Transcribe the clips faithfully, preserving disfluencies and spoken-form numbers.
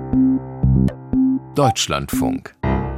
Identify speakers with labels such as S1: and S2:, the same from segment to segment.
S1: Deutschlandfunk.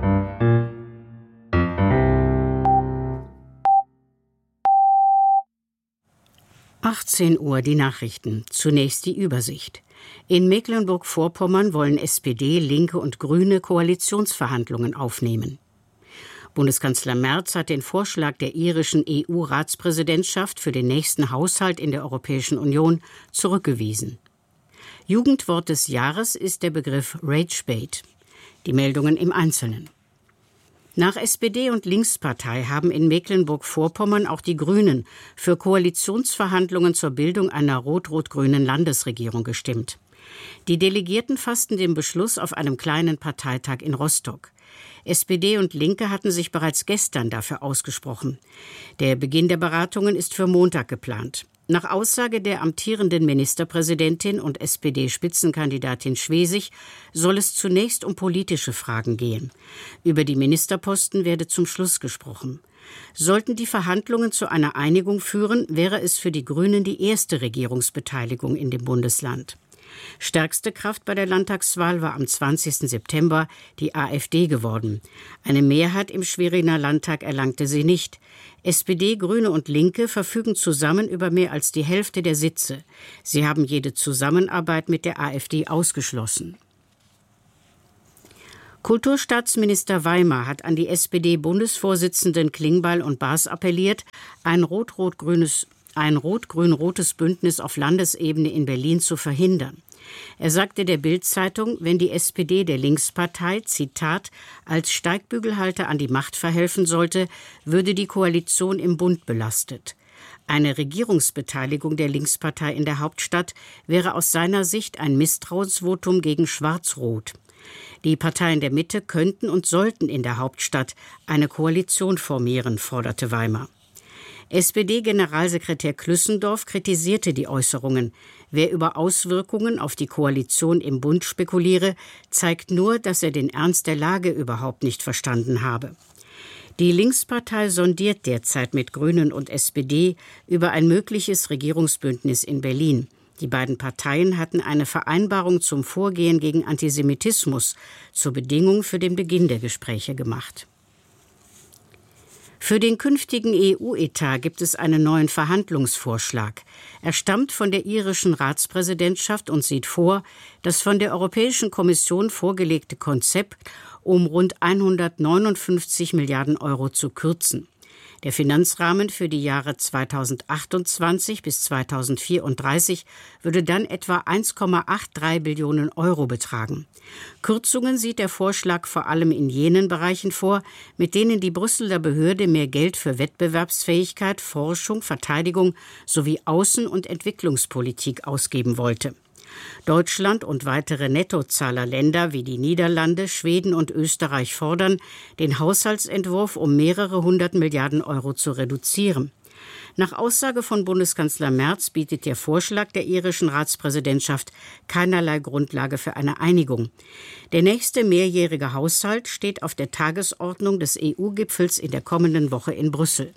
S2: achtzehn Uhr die Nachrichten. Zunächst die Übersicht. In Mecklenburg-Vorpommern wollen S P D, Linke und Grüne Koalitionsverhandlungen aufnehmen. Bundeskanzler Merz hat den Vorschlag der irischen E U-Ratspräsidentschaft für den nächsten Haushalt in der Europäischen Union zurückgewiesen. Jugendwort des Jahres ist der Begriff Ragebait. Die Meldungen im Einzelnen. Nach S P D und Linkspartei haben in Mecklenburg-Vorpommern auch die Grünen für Koalitionsverhandlungen zur Bildung einer rot-rot-grünen Landesregierung gestimmt. Die Delegierten fassten den Beschluss auf einem kleinen Parteitag in Rostock. S P D und Linke hatten sich bereits gestern dafür ausgesprochen. Der Beginn der Beratungen ist für Montag geplant. Nach Aussage der amtierenden Ministerpräsidentin und S P D-Spitzenkandidatin Schwesig soll es zunächst um politische Fragen gehen. Über die Ministerposten werde zum Schluss gesprochen. Sollten die Verhandlungen zu einer Einigung führen, wäre es für die Grünen die erste Regierungsbeteiligung in dem Bundesland. Stärkste Kraft bei der Landtagswahl war am zwanzigsten September die AfD geworden. Eine Mehrheit im Schweriner Landtag erlangte sie nicht. S P D, Grüne und Linke verfügen zusammen über mehr als die Hälfte der Sitze. Sie haben jede Zusammenarbeit mit der AfD ausgeschlossen. Kulturstaatsminister Weimer hat an die S P D-Bundesvorsitzenden Klingbeil und Baas appelliert, ein rot-rot-grünes ein rot-grün-rotes Bündnis auf Landesebene in Berlin zu verhindern. Er sagte der Bild-Zeitung, wenn die S P D der Linkspartei, Zitat, als Steigbügelhalter an die Macht verhelfen sollte, würde die Koalition im Bund belastet. Eine Regierungsbeteiligung der Linkspartei in der Hauptstadt wäre aus seiner Sicht ein Misstrauensvotum gegen Schwarz-Rot. Die Parteien der Mitte könnten und sollten in der Hauptstadt eine Koalition formieren, forderte Weimer. S P D-Generalsekretär Klüssendorf kritisierte die Äußerungen. Wer über Auswirkungen auf die Koalition im Bund spekuliere, zeigt nur, dass er den Ernst der Lage überhaupt nicht verstanden habe. Die Linkspartei sondiert derzeit mit Grünen und S P D über ein mögliches Regierungsbündnis in Berlin. Die beiden Parteien hatten eine Vereinbarung zum Vorgehen gegen Antisemitismus zur Bedingung für den Beginn der Gespräche gemacht. Für den künftigen E U-Etat gibt es einen neuen Verhandlungsvorschlag. Er stammt von der irischen Ratspräsidentschaft und sieht vor, das von der Europäischen Kommission vorgelegte Konzept um rund hundertneunundfünfzig Milliarden Euro zu kürzen. Der Finanzrahmen für die Jahre zweitausendachtundzwanzig bis zweitausendvierunddreißig würde dann etwa eins Komma dreiundachtzig Billionen Euro betragen. Kürzungen sieht der Vorschlag vor allem in jenen Bereichen vor, mit denen die Brüsseler Behörde mehr Geld für Wettbewerbsfähigkeit, Forschung, Verteidigung sowie Außen- und Entwicklungspolitik ausgeben wollte. Deutschland und weitere Nettozahlerländer wie die Niederlande, Schweden und Österreich fordern, den Haushaltsentwurf um mehrere hundert Milliarden Euro zu reduzieren. Nach Aussage von Bundeskanzler Merz bietet der Vorschlag der irischen Ratspräsidentschaft keinerlei Grundlage für eine Einigung. Der nächste mehrjährige Haushalt steht auf der Tagesordnung des E U-Gipfels in der kommenden Woche in Brüssel.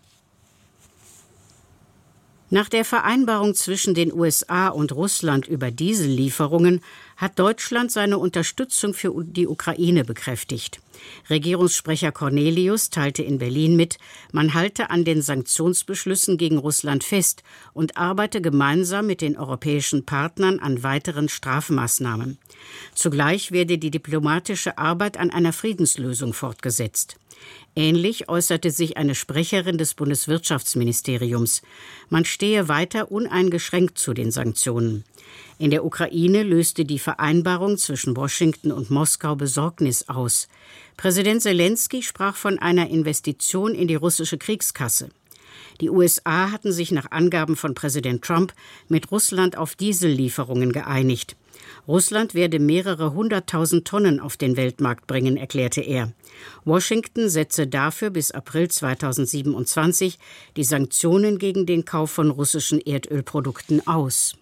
S2: Nach der Vereinbarung zwischen den U S A und Russland über Diesellieferungen hat Deutschland seine Unterstützung für die Ukraine bekräftigt. Regierungssprecher Cornelius teilte in Berlin mit, man halte an den Sanktionsbeschlüssen gegen Russland fest und arbeite gemeinsam mit den europäischen Partnern an weiteren Strafmaßnahmen. Zugleich werde die diplomatische Arbeit an einer Friedenslösung fortgesetzt. Ähnlich äußerte sich eine Sprecherin des Bundeswirtschaftsministeriums. Man stehe weiter uneingeschränkt zu den Sanktionen. In der Ukraine löste die Vereinbarung zwischen Washington und Moskau Besorgnis aus. Präsident Selenskyj sprach von einer Investition in die russische Kriegskasse. Die U S A hatten sich nach Angaben von Präsident Trump mit Russland auf Diesellieferungen geeinigt. Russland werde mehrere hunderttausend Tonnen auf den Weltmarkt bringen, erklärte er. Washington setze dafür bis April zweitausendsiebenundzwanzig die Sanktionen gegen den Kauf von russischen Erdölprodukten aus.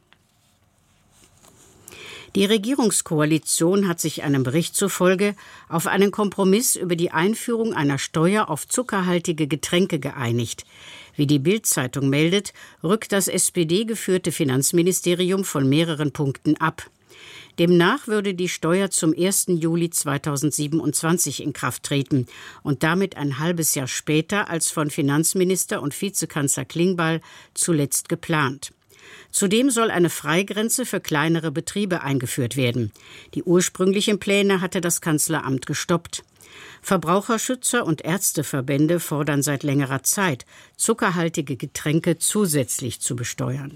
S2: Die Regierungskoalition hat sich einem Bericht zufolge auf einen Kompromiss über die Einführung einer Steuer auf zuckerhaltige Getränke geeinigt. Wie die Bild-Zeitung meldet, rückt das S P D-geführte Finanzministerium von mehreren Punkten ab. Demnach würde die Steuer zum ersten Juli zweitausendsiebenundzwanzig in Kraft treten und damit ein halbes Jahr später als von Finanzminister und Vizekanzler Klingbeil zuletzt geplant. Zudem soll eine Freigrenze für kleinere Betriebe eingeführt werden. Die ursprünglichen Pläne hatte das Kanzleramt gestoppt. Verbraucherschützer und Ärzteverbände fordern seit längerer Zeit, zuckerhaltige Getränke zusätzlich zu besteuern.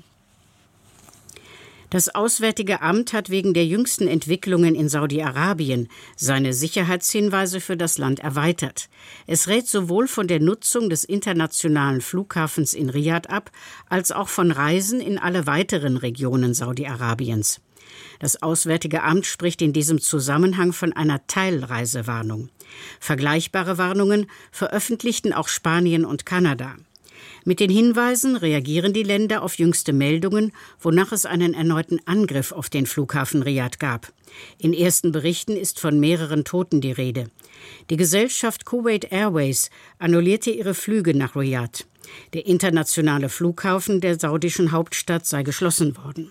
S2: Das Auswärtige Amt hat wegen der jüngsten Entwicklungen in Saudi-Arabien seine Sicherheitshinweise für das Land erweitert. Es rät sowohl von der Nutzung des internationalen Flughafens in Riad ab, als auch von Reisen in alle weiteren Regionen Saudi-Arabiens. Das Auswärtige Amt spricht in diesem Zusammenhang von einer Teilreisewarnung. Vergleichbare Warnungen veröffentlichten auch Spanien und Kanada. Mit den Hinweisen reagieren die Länder auf jüngste Meldungen, wonach es einen erneuten Angriff auf den Flughafen Riad gab. In ersten Berichten ist von mehreren Toten die Rede. Die Gesellschaft Kuwait Airways annullierte ihre Flüge nach Riad. Der internationale Flughafen der saudischen Hauptstadt sei geschlossen worden.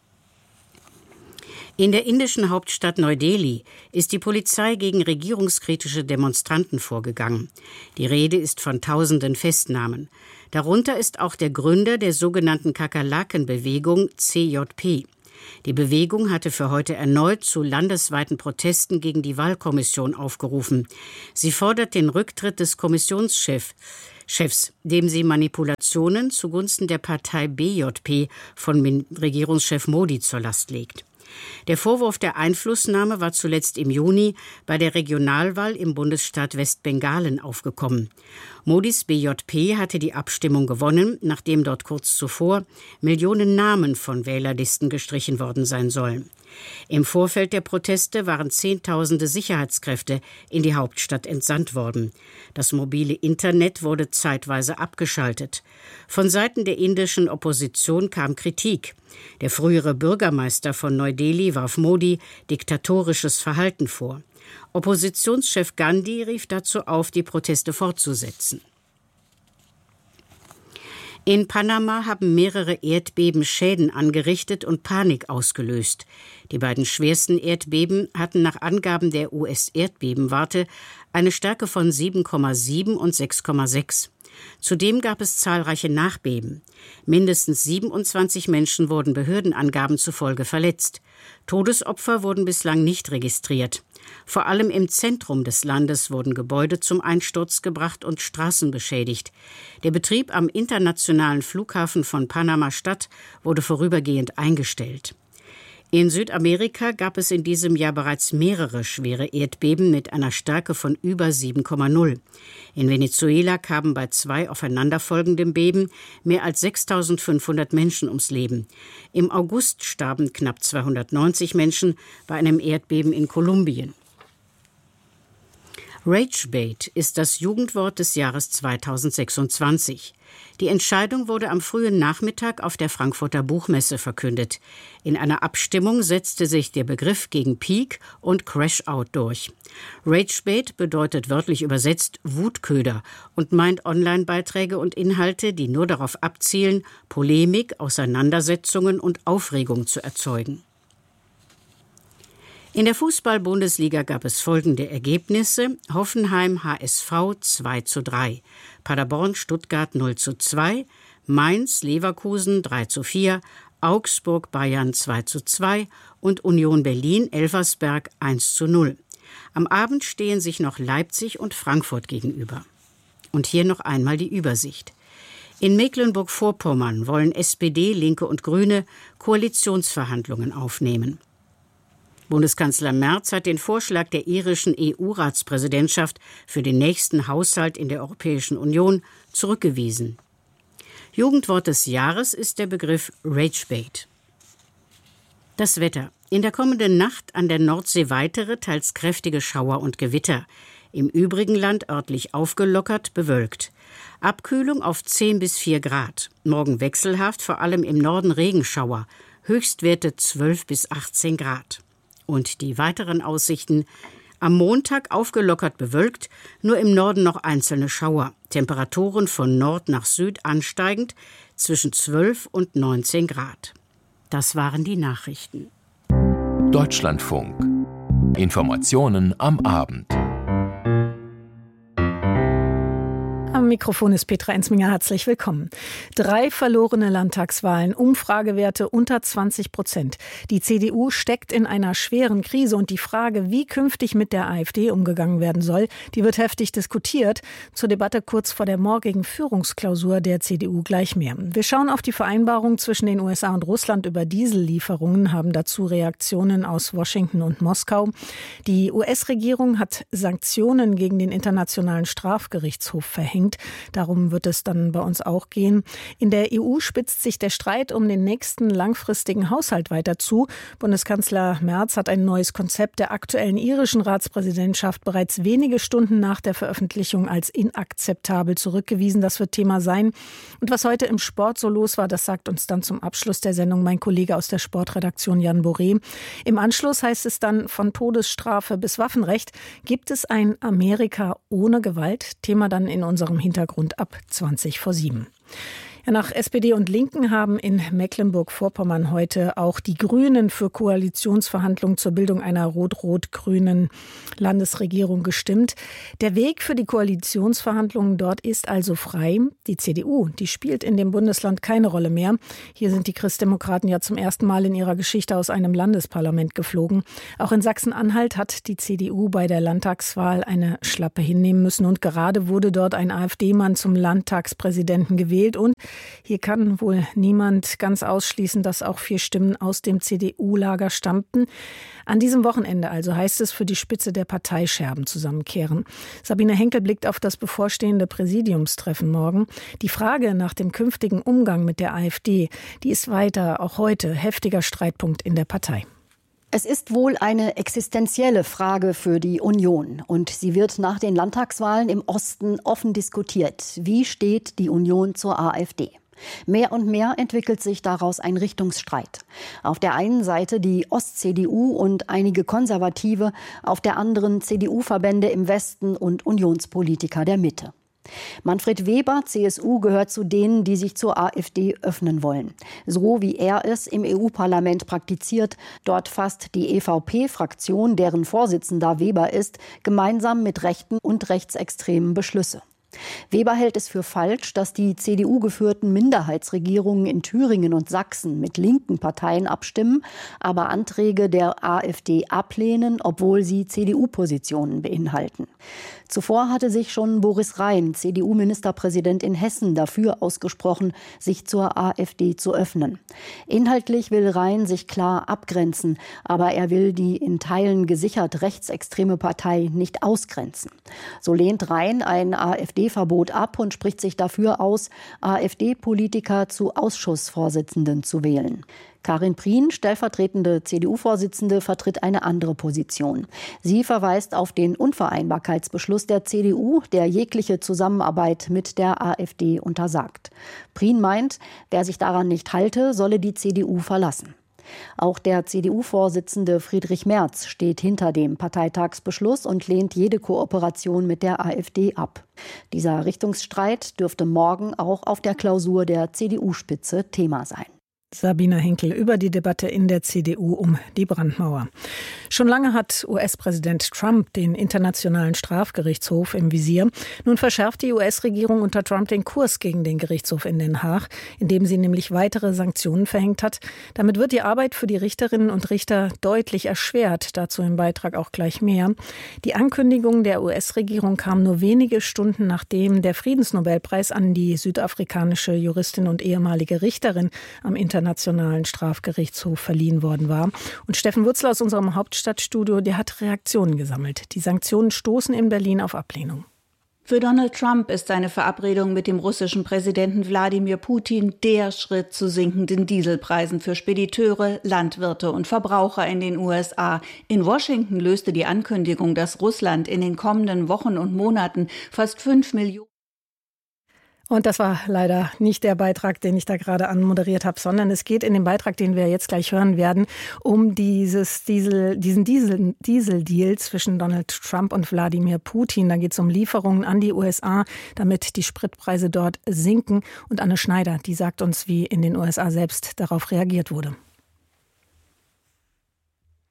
S2: In der indischen Hauptstadt Neu-Delhi ist die Polizei gegen regierungskritische Demonstranten vorgegangen. Die Rede ist von tausenden Festnahmen. Darunter ist auch der Gründer der sogenannten Kakerlaken-Bewegung C J P. Die Bewegung hatte für heute erneut zu landesweiten Protesten gegen die Wahlkommission aufgerufen. Sie fordert den Rücktritt des Kommissionschefs, Chefs, dem sie Manipulationen zugunsten der Partei B J P von Regierungschef Modi zur Last legt. Der Vorwurf der Einflussnahme war zuletzt im Juni bei der Regionalwahl im Bundesstaat Westbengalen aufgekommen. Modis B J P hatte die Abstimmung gewonnen, nachdem dort kurz zuvor Millionen Namen von Wählerlisten gestrichen worden sein sollen. Im Vorfeld der Proteste waren Zehntausende Sicherheitskräfte in die Hauptstadt entsandt worden. Das mobile Internet wurde zeitweise abgeschaltet. Von Seiten der indischen Opposition kam Kritik. Der frühere Bürgermeister von Neu-Delhi warf Modi diktatorisches Verhalten vor. Oppositionschef Gandhi rief dazu auf, die Proteste fortzusetzen. In Panama haben mehrere Erdbeben Schäden angerichtet und Panik ausgelöst. Die beiden schwersten Erdbeben hatten nach Angaben der U S-Erdbebenwarte eine Stärke von sieben Komma sieben und sechs Komma sechs. Zudem gab es zahlreiche Nachbeben. Mindestens siebenundzwanzig Menschen wurden Behördenangaben zufolge verletzt. Todesopfer wurden bislang nicht registriert. Vor allem im Zentrum des Landes wurden Gebäude zum Einsturz gebracht und Straßen beschädigt. Der Betrieb am internationalen Flughafen von Panama-Stadt wurde vorübergehend eingestellt. In Südamerika gab es in diesem Jahr bereits mehrere schwere Erdbeben mit einer Stärke von über sieben Komma null. In Venezuela kamen bei zwei aufeinanderfolgenden Beben mehr als sechstausendfünfhundert Menschen ums Leben. Im August starben knapp zweihundertneunzig Menschen bei einem Erdbeben in Kolumbien. Ragebait ist das Jugendwort des Jahres zweitausendsechsundzwanzig. Die Entscheidung wurde am frühen Nachmittag auf der Frankfurter Buchmesse verkündet. In einer Abstimmung setzte sich der Begriff gegen Peak und Crash-Out durch. Ragebait bedeutet wörtlich übersetzt Wutköder und meint Online-Beiträge und Inhalte, die nur darauf abzielen, Polemik, Auseinandersetzungen und Aufregung zu erzeugen. In der Fußball-Bundesliga gab es folgende Ergebnisse: Hoffenheim H S V zwei zu drei, Paderborn Stuttgart null zu zwei, Mainz Leverkusen drei zu vier, Augsburg Bayern zwei zu zwei und Union Berlin Elversberg eins zu null. Am Abend stehen sich noch Leipzig und Frankfurt gegenüber. Und hier noch einmal die Übersicht. In Mecklenburg-Vorpommern wollen S P D, Linke und Grüne Koalitionsverhandlungen aufnehmen. Bundeskanzler Merz hat den Vorschlag der irischen E U-Ratspräsidentschaft für den nächsten Haushalt in der Europäischen Union zurückgewiesen. Jugendwort des Jahres ist der Begriff Ragebait. Das Wetter. In der kommenden Nacht an der Nordsee weitere, teils kräftige Schauer und Gewitter. Im übrigen Land örtlich aufgelockert, bewölkt. Abkühlung auf zehn bis vier Grad. Morgen wechselhaft, vor allem im Norden Regenschauer. Höchstwerte zwölf bis achtzehn Grad. Und die weiteren Aussichten: am Montag aufgelockert bewölkt, nur im Norden noch einzelne Schauer. Temperaturen von Nord nach Süd ansteigend zwischen zwölf und neunzehn Grad. Das waren die Nachrichten.
S1: Deutschlandfunk. Informationen am Abend.
S3: Am Mikrofon ist Petra Ensminger. Herzlich willkommen. Drei verlorene Landtagswahlen, Umfragewerte unter zwanzig Prozent. Die C D U steckt in einer schweren Krise und die Frage, wie künftig mit der AfD umgegangen werden soll, die wird heftig diskutiert. Zur Debatte kurz vor der morgigen Führungsklausur der C D U gleich mehr. Wir schauen auf die Vereinbarung zwischen den U S A und Russland über Diesellieferungen, haben dazu Reaktionen aus Washington und Moskau. Die U S-Regierung hat Sanktionen gegen den Internationalen Strafgerichtshof verhängt. Darum wird es dann bei uns auch gehen. In der E U spitzt sich der Streit um den nächsten langfristigen Haushalt weiter zu. Bundeskanzler Merz hat ein neues Konzept der aktuellen irischen Ratspräsidentschaft bereits wenige Stunden nach der Veröffentlichung als inakzeptabel zurückgewiesen. Das wird Thema sein. Und was heute im Sport so los war, das sagt uns dann zum Abschluss der Sendung mein Kollege aus der Sportredaktion Jan Boré. Im Anschluss heißt es dann von Todesstrafe bis Waffenrecht. Gibt es ein Amerika ohne Gewalt? Thema dann in unserem Hintergrund ab zwanzig vor sieben. Ja, nach S P D und Linken haben in Mecklenburg-Vorpommern heute auch die Grünen für Koalitionsverhandlungen zur Bildung einer rot-rot-grünen Landesregierung gestimmt. Der Weg für die Koalitionsverhandlungen dort ist also frei. Die C D U, die spielt in dem Bundesland keine Rolle mehr. Hier sind die Christdemokraten ja zum ersten Mal in ihrer Geschichte aus einem Landesparlament geflogen. Auch in Sachsen-Anhalt hat die C D U bei der Landtagswahl eine Schlappe hinnehmen müssen. Und gerade wurde dort ein AfD-Mann zum Landtagspräsidenten gewählt. Und hier kann wohl niemand ganz ausschließen, dass auch vier Stimmen aus dem C D U-Lager stammten. An diesem Wochenende also heißt es für die Spitze der Partei Scherben zusammenkehren. Sabine Henkel blickt auf das bevorstehende Präsidiumstreffen morgen. Die Frage nach dem künftigen Umgang mit der AfD, die ist weiter, auch heute, heftiger Streitpunkt in der Partei.
S4: Es ist wohl eine existenzielle Frage für die Union und sie wird nach den Landtagswahlen im Osten offen diskutiert. Wie steht die Union zur AfD? Mehr und mehr entwickelt sich daraus ein Richtungsstreit. Auf der einen Seite die Ost-C D U und einige Konservative, auf der anderen C D U-Verbände im Westen und Unionspolitiker der Mitte. Manfred Weber, C S U, gehört zu denen, die sich zur AfD öffnen wollen. So wie er es im E U-Parlament praktiziert. Dort fasst die E V P-Fraktion, deren Vorsitzender Weber ist, gemeinsam mit Rechten und Rechtsextremen Beschlüsse. Weber hält es für falsch, dass die C D U-geführten Minderheitsregierungen in Thüringen und Sachsen mit linken Parteien abstimmen, aber Anträge der AfD ablehnen, obwohl sie C D U-Positionen beinhalten. Zuvor hatte sich schon Boris Rhein, C D U-Ministerpräsident in Hessen, dafür ausgesprochen, sich zur AfD zu öffnen. Inhaltlich will Rhein sich klar abgrenzen, aber er will die in Teilen gesichert rechtsextreme Partei nicht ausgrenzen. So lehnt Rhein ein AfD-Verbot ab und spricht sich dafür aus, AfD-Politiker zu Ausschussvorsitzenden zu wählen. Karin Prien, stellvertretende C D U-Vorsitzende, vertritt eine andere Position. Sie verweist auf den Unvereinbarkeitsbeschluss der C D U, der jegliche Zusammenarbeit mit der AfD untersagt. Prien meint, wer sich daran nicht halte, solle die C D U verlassen. Auch der C D U-Vorsitzende Friedrich Merz steht hinter dem Parteitagsbeschluss und lehnt jede Kooperation mit der AfD ab. Dieser Richtungsstreit dürfte morgen auch auf der Klausur der C D U-Spitze Thema sein.
S3: Sabine Henkel über die Debatte in der C D U um die Brandmauer. Schon lange hat U S-Präsident Trump den Internationalen Strafgerichtshof im Visier. Nun verschärft die U S-Regierung unter Trump den Kurs gegen den Gerichtshof in Den Haag, indem sie nämlich weitere Sanktionen verhängt hat. Damit wird die Arbeit für die Richterinnen und Richter deutlich erschwert. Dazu im Beitrag auch gleich mehr. Die Ankündigung der U S-Regierung kam nur wenige Stunden nachdem der Friedensnobelpreis an die südafrikanische Juristin und ehemalige Richterin am Internationalen Internationalen Strafgerichtshof verliehen worden war. Und Steffen Wurzler aus unserem Hauptstadtstudio, der hat Reaktionen gesammelt. Die Sanktionen stoßen in Berlin auf Ablehnung.
S5: Für Donald Trump ist seine Verabredung mit dem russischen Präsidenten Wladimir Putin der Schritt zu sinkenden Dieselpreisen für Spediteure, Landwirte und Verbraucher in den U S A. In Washington löste die Ankündigung, dass Russland in den kommenden Wochen und Monaten fast fünf Millionen
S3: Und das war leider nicht der Beitrag, den ich da gerade anmoderiert habe, sondern es geht in dem Beitrag, den wir jetzt gleich hören werden, um dieses Diesel, diesen Diesel, Diesel-Deal zwischen Donald Trump und Wladimir Putin. Da geht es um Lieferungen an die U S A, damit die Spritpreise dort sinken. Und Anne Schneider, die sagt uns, wie in den U S A selbst darauf reagiert wurde.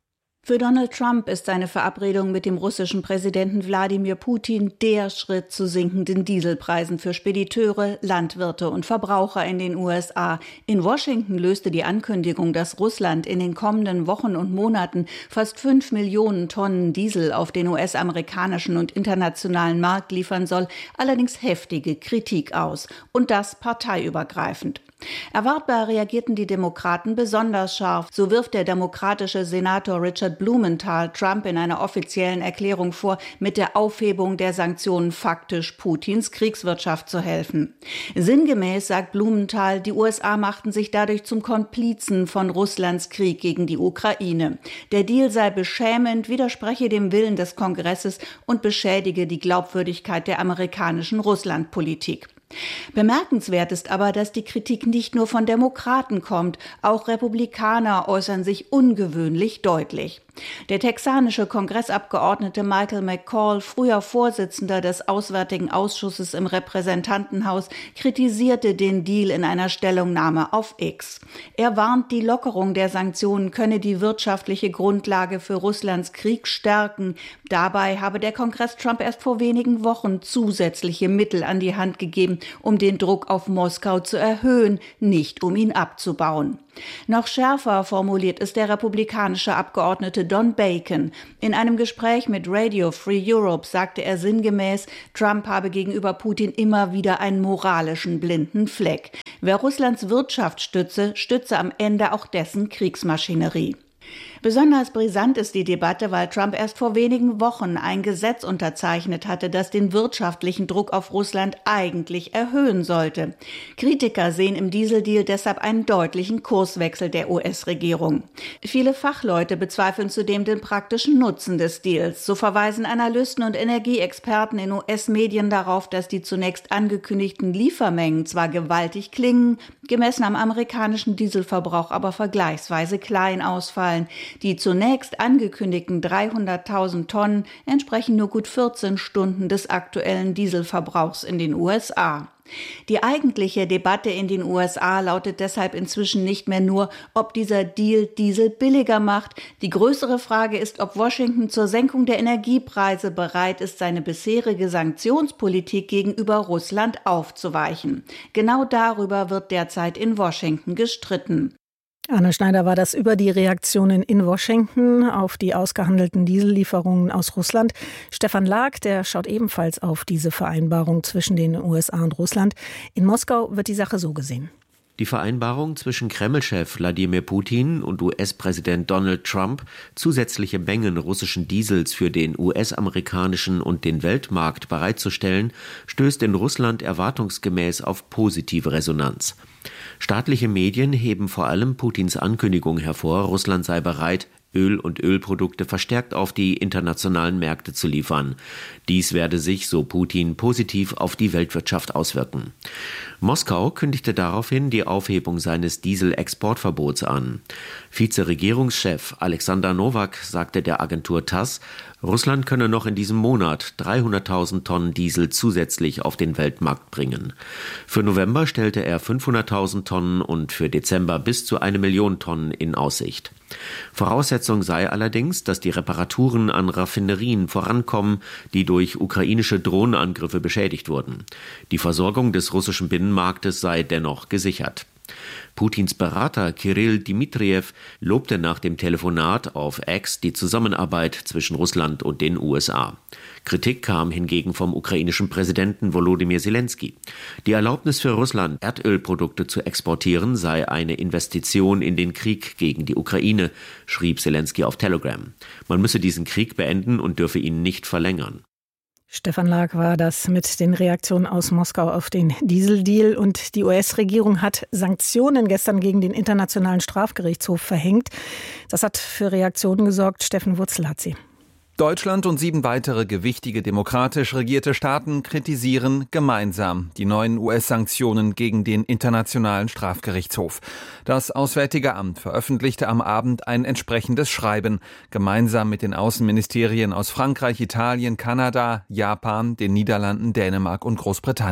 S5: Für Donald Trump ist seine Verabredung mit dem russischen Präsidenten Wladimir Putin der Schritt zu sinkenden Dieselpreisen für Spediteure, Landwirte und Verbraucher in den U S A. In Washington löste die Ankündigung, dass Russland in den kommenden Wochen und Monaten fast fünf Millionen Tonnen Diesel auf den U S-amerikanischen und internationalen Markt liefern soll, allerdings heftige Kritik aus. Und das parteiübergreifend. Erwartbar reagierten die Demokraten besonders scharf. So wirft der demokratische Senator Richard Blumenthal Trump in einer offiziellen Erklärung vor, mit der Aufhebung der Sanktionen faktisch Putins Kriegswirtschaft zu helfen. Sinngemäß sagt Blumenthal, die U S A machten sich dadurch zum Komplizen von Russlands Krieg gegen die Ukraine. Der Deal sei beschämend, widerspreche dem Willen des Kongresses und beschädige die Glaubwürdigkeit der amerikanischen Russlandpolitik. Bemerkenswert ist aber, dass die Kritik nicht nur von Demokraten kommt, auch Republikaner äußern sich ungewöhnlich deutlich. Der texanische Kongressabgeordnete Michael McCall, früher Vorsitzender des Auswärtigen Ausschusses im Repräsentantenhaus, kritisierte den Deal in einer Stellungnahme auf X. Er warnt, die Lockerung der Sanktionen könne die wirtschaftliche Grundlage für Russlands Krieg stärken. Dabei habe der Kongress Trump erst vor wenigen Wochen zusätzliche Mittel an die Hand gegeben, um den Druck auf Moskau zu erhöhen, nicht um ihn abzubauen. Noch schärfer formuliert ist der republikanische Abgeordnete Don Bacon. In einem Gespräch mit Radio Free Europe sagte er sinngemäß, Trump habe gegenüber Putin immer wieder einen moralischen blinden Fleck. Wer Russlands Wirtschaft stütze, stütze am Ende auch dessen Kriegsmaschinerie. Besonders brisant ist die Debatte, weil Trump erst vor wenigen Wochen ein Gesetz unterzeichnet hatte, das den wirtschaftlichen Druck auf Russland eigentlich erhöhen sollte. Kritiker sehen im Dieseldeal deshalb einen deutlichen Kurswechsel der U S-Regierung. Viele Fachleute bezweifeln zudem den praktischen Nutzen des Deals. So verweisen Analysten und Energieexperten in U S-Medien darauf, dass die zunächst angekündigten Liefermengen zwar gewaltig klingen, gemessen am amerikanischen Dieselverbrauch aber vergleichsweise klein ausfallen. Die zunächst angekündigten dreihunderttausend Tonnen entsprechen nur gut vierzehn Stunden des aktuellen Dieselverbrauchs in den U S A. Die eigentliche Debatte in den U S A lautet deshalb inzwischen nicht mehr nur, ob dieser Deal Diesel billiger macht. Die größere Frage ist, ob Washington zur Senkung der Energiepreise bereit ist, seine bisherige Sanktionspolitik gegenüber Russland aufzuweichen. Genau darüber wird derzeit in Washington gestritten.
S3: Anne Schneider war das über die Reaktionen in Washington auf die ausgehandelten Diesellieferungen aus Russland. Stefan Lag, der schaut ebenfalls auf diese Vereinbarung zwischen den U S A und Russland. In Moskau wird die Sache so gesehen.
S6: Die Vereinbarung zwischen Kreml-Chef Wladimir Putin und U S-Präsident Donald Trump, zusätzliche Mengen russischen Diesels für den U S-amerikanischen und den Weltmarkt bereitzustellen, stößt in Russland erwartungsgemäß auf positive Resonanz. Staatliche Medien heben vor allem Putins Ankündigung hervor, Russland sei bereit, Öl und Ölprodukte verstärkt auf die internationalen Märkte zu liefern. Dies werde sich, so Putin, positiv auf die Weltwirtschaft auswirken. Moskau kündigte daraufhin die Aufhebung seines Dieselexportverbots an. Vizeregierungschef Alexander Nowak sagte der Agentur TASS, Russland könne noch in diesem Monat dreihunderttausend Tonnen Diesel zusätzlich auf den Weltmarkt bringen. Für November stellte er fünfhunderttausend Tonnen und für Dezember bis zu eine Million Tonnen in Aussicht. Voraussetzung sei allerdings, dass die Reparaturen an Raffinerien vorankommen, die durch ukrainische Drohnenangriffe beschädigt wurden. Die Versorgung des russischen Binnenmarktes sei dennoch gesichert. Putins Berater Kirill Dmitriev lobte nach dem Telefonat auf X die Zusammenarbeit zwischen Russland und den U S A. Kritik kam hingegen vom ukrainischen Präsidenten Volodymyr Zelensky. Die Erlaubnis für Russland, Erdölprodukte zu exportieren, sei eine Investition in den Krieg gegen die Ukraine, schrieb Zelensky auf Telegram. Man müsse diesen Krieg beenden und dürfe ihn nicht verlängern.
S3: Stefan Lag war das mit den Reaktionen aus Moskau auf den Dieseldeal. Und die U S-Regierung hat Sanktionen gestern gegen den Internationalen Strafgerichtshof verhängt. Das hat für Reaktionen gesorgt. Steffen Wurzel hat sie.
S7: Deutschland und sieben weitere gewichtige demokratisch regierte Staaten kritisieren gemeinsam die neuen U S-Sanktionen gegen den Internationalen Strafgerichtshof. Das Auswärtige Amt veröffentlichte am Abend ein entsprechendes Schreiben, gemeinsam mit den Außenministerien aus Frankreich, Italien, Kanada, Japan, den Niederlanden, Dänemark und Großbritannien.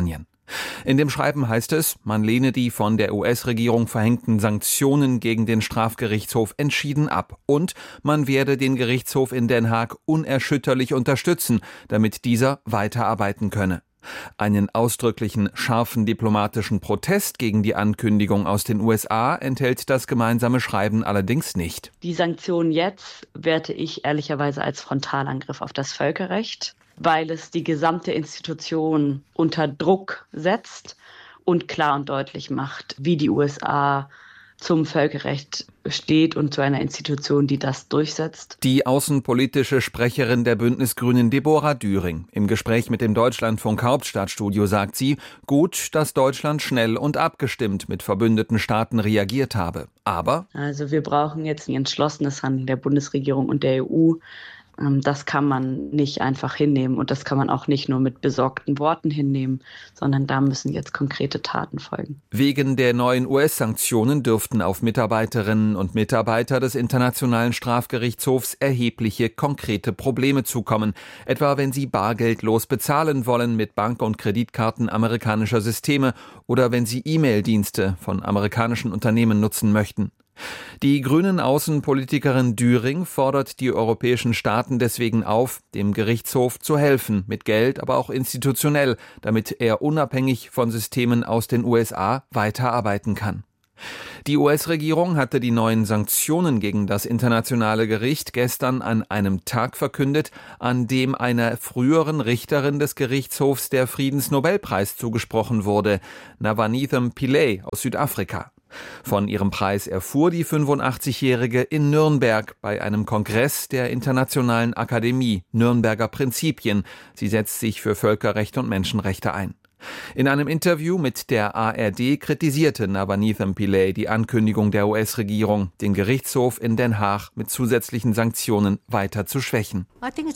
S7: In dem Schreiben heißt es, man lehne die von der U S-Regierung verhängten Sanktionen gegen den Strafgerichtshof entschieden ab und man werde den Gerichtshof in Den Haag unerschütterlich unterstützen, damit dieser weiterarbeiten könne. Einen ausdrücklichen, scharfen diplomatischen Protest gegen die Ankündigung aus den U S A enthält das gemeinsame Schreiben allerdings nicht.
S8: Die Sanktionen jetzt werte ich ehrlicherweise als Frontalangriff auf das Völkerrecht, weil es die gesamte Institution unter Druck setzt und klar und deutlich macht, wie die U S A zum Völkerrecht steht und zu einer Institution, die das durchsetzt.
S7: Die außenpolitische Sprecherin der Bündnisgrünen Deborah Düring. Im Gespräch mit dem Deutschlandfunk Hauptstadtstudio sagt sie, gut, dass Deutschland schnell und abgestimmt mit verbündeten Staaten reagiert habe. Aber
S8: also wir brauchen jetzt ein entschlossenes Handeln der Bundesregierung und der E U. Das kann man nicht einfach hinnehmen und das kann man auch nicht nur mit besorgten Worten hinnehmen, sondern da müssen jetzt konkrete Taten folgen.
S7: Wegen der neuen U S-Sanktionen dürften auf Mitarbeiterinnen und Mitarbeiter des Internationalen Strafgerichtshofs erhebliche konkrete Probleme zukommen, etwa wenn sie bargeldlos bezahlen wollen mit Bank- und Kreditkarten amerikanischer Systeme oder wenn sie E-Mail-Dienste von amerikanischen Unternehmen nutzen möchten. Die grünen Außenpolitikerin Düring fordert die europäischen Staaten deswegen auf, dem Gerichtshof zu helfen, mit Geld, aber auch institutionell, damit er unabhängig von Systemen aus den U S A weiterarbeiten kann. Die U S-Regierung hatte die neuen Sanktionen gegen das Internationale Gericht gestern an einem Tag verkündet, an dem einer früheren Richterin des Gerichtshofs der Friedensnobelpreis zugesprochen wurde, Navanitha Pillay aus Südafrika. Von ihrem Preis erfuhr die fünfundachtzig-Jährige in Nürnberg bei einem Kongress der Internationalen Akademie Nürnberger Prinzipien. Sie setzt sich für Völkerrecht und Menschenrechte ein. In einem Interview mit der A R D kritisierte Navanitha Pillay die Ankündigung der U S-Regierung, den Gerichtshof in Den Haag mit zusätzlichen Sanktionen weiter zu schwächen.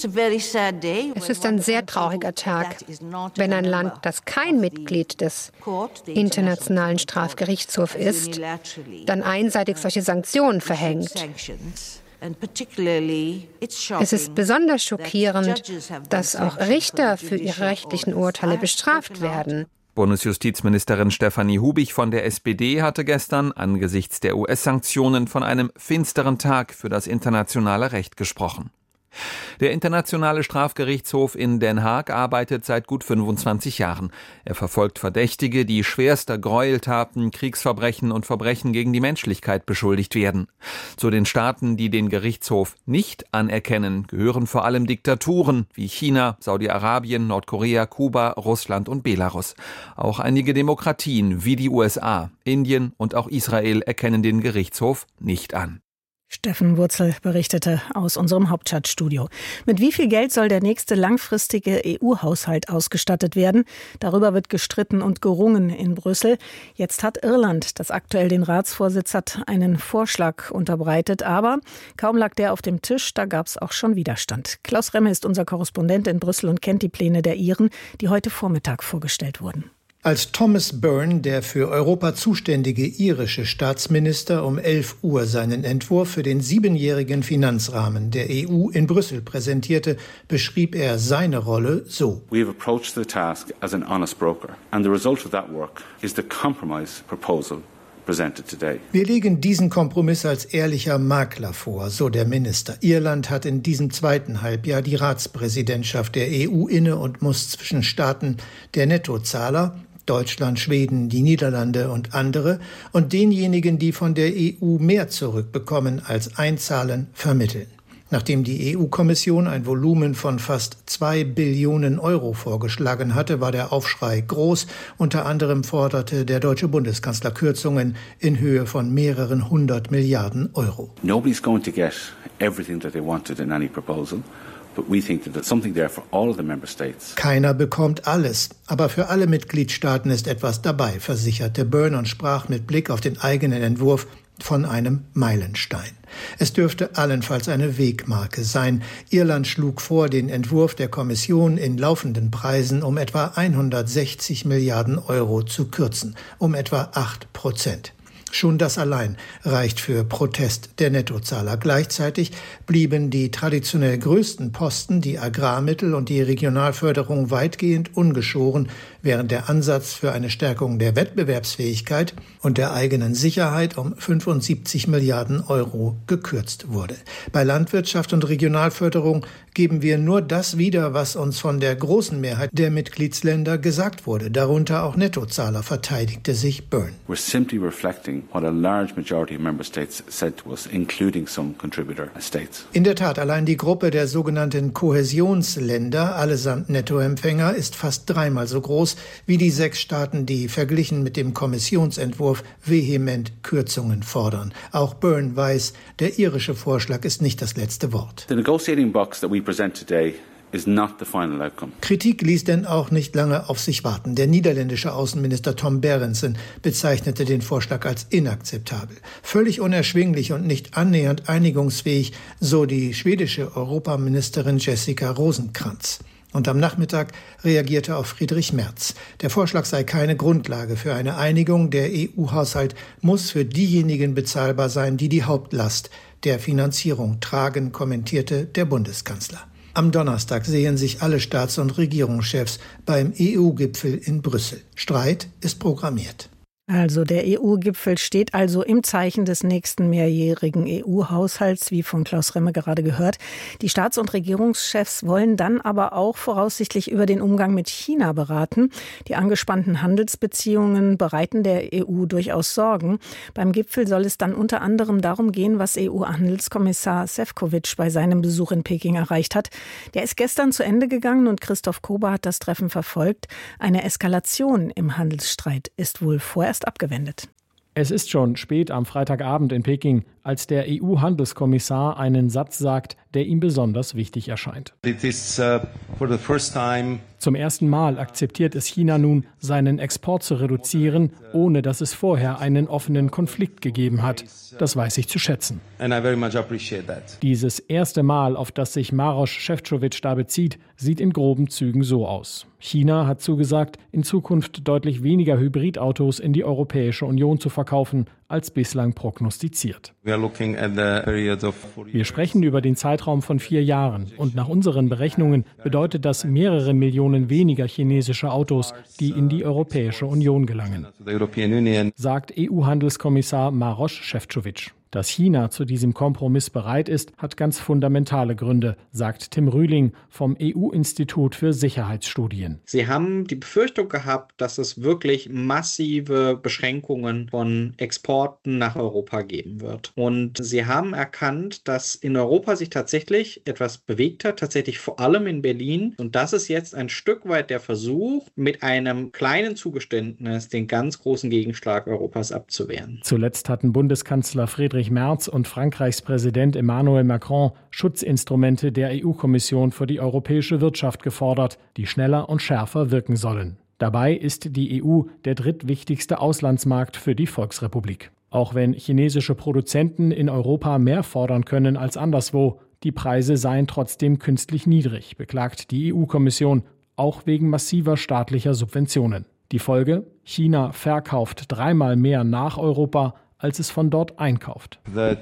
S9: Es ist ein sehr trauriger Tag, wenn ein Land, das kein Mitglied des Internationalen Strafgerichtshofs ist, dann einseitig solche Sanktionen verhängt. Es ist besonders schockierend, dass auch Richter für ihre rechtlichen Urteile bestraft werden.
S7: Bundesjustizministerin Stefanie Hubich von der S P D hatte gestern angesichts der U S-Sanktionen von einem finsteren Tag für das internationale Recht gesprochen. Der Internationale Strafgerichtshof in Den Haag arbeitet seit gut fünfundzwanzig Jahren. Er verfolgt Verdächtige, die schwerster Gräueltaten, Kriegsverbrechen und Verbrechen gegen die Menschlichkeit beschuldigt werden. Zu den Staaten, die den Gerichtshof nicht anerkennen, gehören vor allem Diktaturen wie China, Saudi-Arabien, Nordkorea, Kuba, Russland und Belarus. Auch einige Demokratien wie die U S A, Indien und auch Israel erkennen den Gerichtshof nicht an.
S3: Steffen Wurzel berichtete aus unserem Hauptstadtstudio. Mit wie viel Geld soll der nächste langfristige E U-Haushalt ausgestattet werden? Darüber wird gestritten und gerungen in Brüssel. Jetzt hat Irland, das aktuell den Ratsvorsitz hat, einen Vorschlag unterbreitet. Aber kaum lag der auf dem Tisch, da gab es auch schon Widerstand. Klaus Remme ist unser Korrespondent in Brüssel und kennt die Pläne der Iren, die heute Vormittag vorgestellt wurden.
S10: Als Thomas Byrne, der für Europa zuständige irische Staatsminister, um elf Uhr seinen Entwurf für den siebenjährigen Finanzrahmen der E U in Brüssel präsentierte, beschrieb er seine Rolle so.
S11: We have approached the task as an honest broker, and the result of that work is the compromise proposal.
S10: Wir legen diesen Kompromiss als ehrlicher Makler vor, so der Minister. Irland hat in diesem zweiten Halbjahr die Ratspräsidentschaft der E U inne und muss zwischen Staaten der Nettozahler, Deutschland, Schweden, die Niederlande und andere, und denjenigen, die von der E U mehr zurückbekommen als einzahlen, vermitteln. Nachdem die E U-Kommission ein Volumen von fast zwei Billionen Euro vorgeschlagen hatte, war der Aufschrei groß. Unter anderem forderte der deutsche Bundeskanzler Kürzungen in Höhe von mehreren hundert Milliarden Euro.
S11: Nobody's going to get everything that they wanted in any proposal. But we think that there's something there for all of the member states.
S10: Keiner bekommt alles, aber für alle Mitgliedstaaten ist etwas dabei, versicherte Byrne und sprach mit Blick auf den eigenen Entwurf von einem Meilenstein. Es dürfte allenfalls eine Wegmarke sein. Irland schlug vor, den Entwurf der Kommission in laufenden Preisen um etwa hundertsechzig Milliarden Euro zu kürzen, um etwa acht Prozent. Schon das allein reicht für Protest der Nettozahler. Gleichzeitig blieben die traditionell größten Posten, die Agrarmittel und die Regionalförderung, weitgehend ungeschoren, während der Ansatz für eine Stärkung der Wettbewerbsfähigkeit und der eigenen Sicherheit um fünfundsiebzig Milliarden Euro gekürzt wurde. Bei Landwirtschaft und Regionalförderung geben wir nur das wieder, was uns von der großen Mehrheit der Mitgliedsländer gesagt wurde, darunter auch Nettozahler, verteidigte sich Byrne.
S11: We're simply reflecting what a large majority of member states said to us, including some contributor states.
S10: In der Tat, allein die Gruppe der sogenannten Kohäsionsländer, allesamt Nettoempfänger, ist fast dreimal so groß wie die sechs Staaten, die verglichen mit dem Kommissionsentwurf vehement Kürzungen fordern. Auch Byrne weiß, der irische Vorschlag ist nicht das letzte Wort.
S11: The negotiating box that we present today is not the final outcome.
S10: Kritik ließ denn auch nicht lange auf sich warten. Der niederländische Außenminister Tom Berendsen bezeichnete den Vorschlag als inakzeptabel. Völlig unerschwinglich und nicht annähernd einigungsfähig, so die schwedische Europaministerin Jessica Rosencrantz. Und am Nachmittag reagierte auch Friedrich Merz. Der Vorschlag sei keine Grundlage für eine Einigung. Der E U-Haushalt muss für diejenigen bezahlbar sein, die die Hauptlast der Finanzierung tragen, kommentierte der Bundeskanzler. Am Donnerstag sehen sich alle Staats- und Regierungschefs beim E U-Gipfel in Brüssel. Streit ist programmiert.
S3: Also der E U-Gipfel steht also im Zeichen des nächsten mehrjährigen E U-Haushalts, wie von Klaus Remme gerade gehört. Die Staats- und Regierungschefs wollen dann aber auch voraussichtlich über den Umgang mit China beraten. Die angespannten Handelsbeziehungen bereiten der E U durchaus Sorgen. Beim Gipfel soll es dann unter anderem darum gehen, was E U-Handelskommissar Šefčovič bei seinem Besuch in Peking erreicht hat. Der ist gestern zu Ende gegangen und Christoph Kober hat das Treffen verfolgt. Eine Eskalation im Handelsstreit ist wohl vorerst abgewendet.
S12: Es ist schon spät am Freitagabend in Peking, als der E U-Handelskommissar einen Satz sagt, der ihm besonders wichtig erscheint.
S13: It is, uh, for the first time
S12: Zum ersten Mal akzeptiert es China nun, seinen Export zu reduzieren, ohne dass es vorher einen offenen Konflikt gegeben hat. Das weiß ich zu schätzen.
S13: And I very much appreciate that.
S12: Dieses erste Mal, auf das sich Maroš Šefčovič da bezieht, sieht in groben Zügen so aus. China hat zugesagt, in Zukunft deutlich weniger Hybridautos in die Europäische Union zu verkaufen, als bislang prognostiziert.
S13: We are looking at the period of
S12: Wir sprechen über den Zeitraum von vier Jahren und nach unseren Berechnungen bedeutet das mehrere Millionen weniger chinesische Autos, die in die Europäische Union gelangen, sagt E U-Handelskommissar Maroš Šefčovič. Dass China zu diesem Kompromiss bereit ist, hat ganz fundamentale Gründe, sagt Tim Rühling vom E U-Institut für Sicherheitsstudien.
S14: Sie haben die Befürchtung gehabt, dass es wirklich massive Beschränkungen von Exporten nach Europa geben wird. Und sie haben erkannt, dass in Europa sich tatsächlich etwas bewegt hat, tatsächlich vor allem in Berlin. Und das ist jetzt ein Stück weit der Versuch, mit einem kleinen Zugeständnis den ganz großen Gegenschlag Europas abzuwehren.
S12: Zuletzt hatten Bundeskanzler Friedrich Merz und Frankreichs Präsident Emmanuel Macron Schutzinstrumente der E U-Kommission für die europäische Wirtschaft gefordert, die schneller und schärfer wirken sollen. Dabei ist die E U der drittwichtigste Auslandsmarkt für die Volksrepublik. Auch wenn chinesische Produzenten in Europa mehr fordern können als anderswo, die Preise seien trotzdem künstlich niedrig, beklagt die E U-Kommission, auch wegen massiver staatlicher Subventionen. Die Folge? China verkauft dreimal mehr nach Europa, als es von dort einkauft.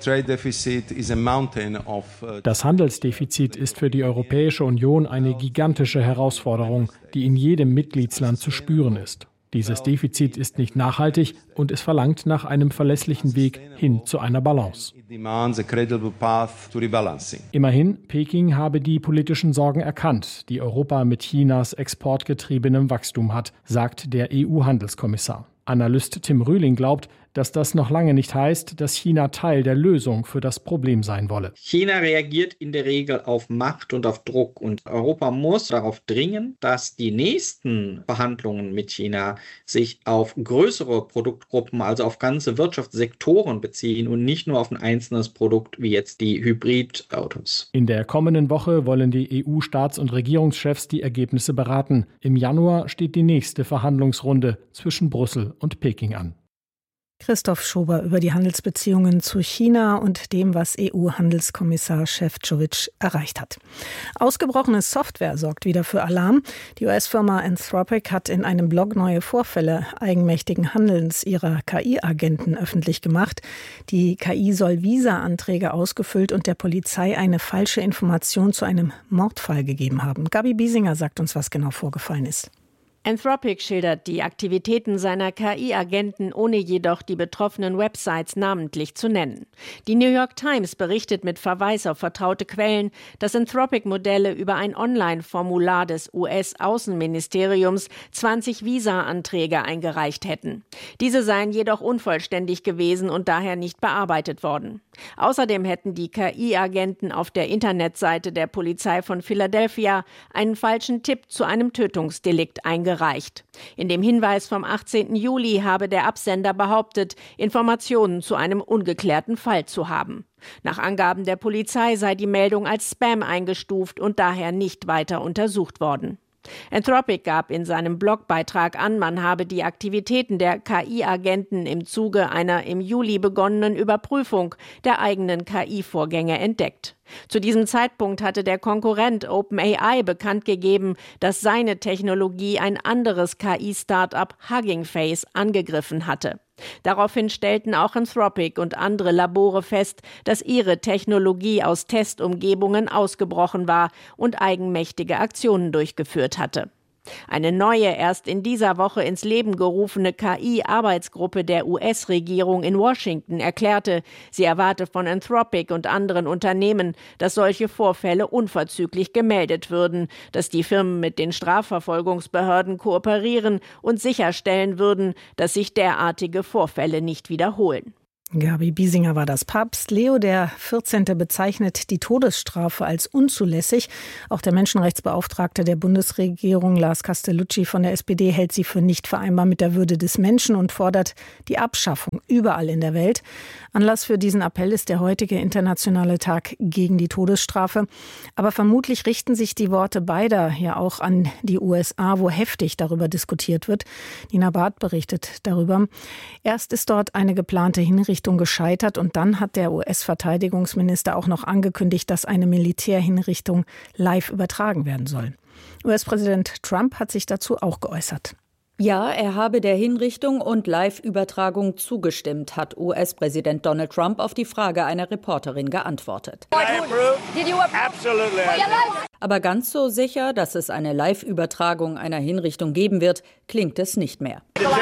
S12: Das Handelsdefizit ist für die Europäische Union eine gigantische Herausforderung, die in jedem Mitgliedsland zu spüren ist. Dieses Defizit ist nicht nachhaltig und es verlangt nach einem verlässlichen Weg hin zu einer Balance. Immerhin, Peking habe die politischen Sorgen erkannt, die Europa mit Chinas exportgetriebenem Wachstum hat, sagt der E U-Handelskommissar. Analyst Tim Rühling glaubt, dass das noch lange nicht heißt, dass China Teil der Lösung für das Problem sein wolle.
S14: China reagiert in der Regel auf Macht und auf Druck und Europa muss darauf dringen, dass die nächsten Verhandlungen mit China sich auf größere Produktgruppen, also auf ganze Wirtschaftssektoren beziehen und nicht nur auf ein einzelnes Produkt wie jetzt die Hybridautos.
S12: In der kommenden Woche wollen die E U-Staats- und Regierungschefs die Ergebnisse beraten. Im Januar steht die nächste Verhandlungsrunde zwischen Brüssel und Peking an.
S3: Christoph Schober über die Handelsbeziehungen zu China und dem, was E U-Handelskommissar Šefčovič erreicht hat. Ausgebrochene Software sorgt wieder für Alarm. Die U S-Firma Anthropic hat in einem Blog neue Vorfälle eigenmächtigen Handelns ihrer K I-Agenten öffentlich gemacht. Die K I soll Visa-Anträge ausgefüllt und der Polizei eine falsche Information zu einem Mordfall gegeben haben. Gabi Biesinger sagt uns, was genau vorgefallen ist.
S15: Anthropic schildert die Aktivitäten seiner K I-Agenten, ohne jedoch die betroffenen Websites namentlich zu nennen. Die New York Times berichtet mit Verweis auf vertraute Quellen, dass Anthropic-Modelle über ein Online-Formular des U S-Außenministeriums zwanzig Visa-Anträge eingereicht hätten. Diese seien jedoch unvollständig gewesen und daher nicht bearbeitet worden. Außerdem hätten die K I-Agenten auf der Internetseite der Polizei von Philadelphia einen falschen Tipp zu einem Tötungsdelikt eingereicht. In dem Hinweis vom achtzehnten Juli habe der Absender behauptet, Informationen zu einem ungeklärten Fall zu haben. Nach Angaben der Polizei sei die Meldung als Spam eingestuft und daher nicht weiter untersucht worden. Anthropic gab in seinem Blogbeitrag an, man habe die Aktivitäten der K I-Agenten im Zuge einer im Juli begonnenen Überprüfung der eigenen K I-Vorgänge entdeckt. Zu diesem Zeitpunkt hatte der Konkurrent OpenAI bekannt gegeben, dass seine Technologie ein anderes K I-Startup Hugging Face angegriffen hatte. Daraufhin stellten auch Anthropic und andere Labore fest, dass ihre Technologie aus Testumgebungen ausgebrochen war und eigenmächtige Aktionen durchgeführt hatte. Eine neue, erst in dieser Woche ins Leben gerufene K I-Arbeitsgruppe der U S-Regierung in Washington erklärte, sie erwarte von Anthropic und anderen Unternehmen, dass solche Vorfälle unverzüglich gemeldet würden, dass die Firmen mit den Strafverfolgungsbehörden kooperieren und sicherstellen würden, dass sich derartige Vorfälle nicht wiederholen.
S3: Gabi Biesinger war das. Papst Leo der vierzehnte bezeichnet die Todesstrafe als unzulässig. Auch der Menschenrechtsbeauftragte der Bundesregierung, Lars Castellucci von der S P D, hält sie für nicht vereinbar mit der Würde des Menschen und fordert die Abschaffung überall in der Welt. Anlass für diesen Appell ist der heutige internationale Tag gegen die Todesstrafe. Aber vermutlich richten sich die Worte beider ja auch an die U S A, wo heftig darüber diskutiert wird. Nina Barth berichtet darüber. Erst ist dort eine geplante Hinrichtung gescheitert und dann hat der U S-Verteidigungsminister auch noch angekündigt, dass eine Militärhinrichtung live übertragen werden soll. U S-Präsident Trump hat sich dazu auch geäußert.
S16: Ja, er habe der Hinrichtung und Live-Übertragung zugestimmt, hat U S-Präsident Donald Trump auf die Frage einer Reporterin geantwortet. Aber ganz so sicher, dass es eine Live-Übertragung einer Hinrichtung geben wird, klingt es nicht mehr.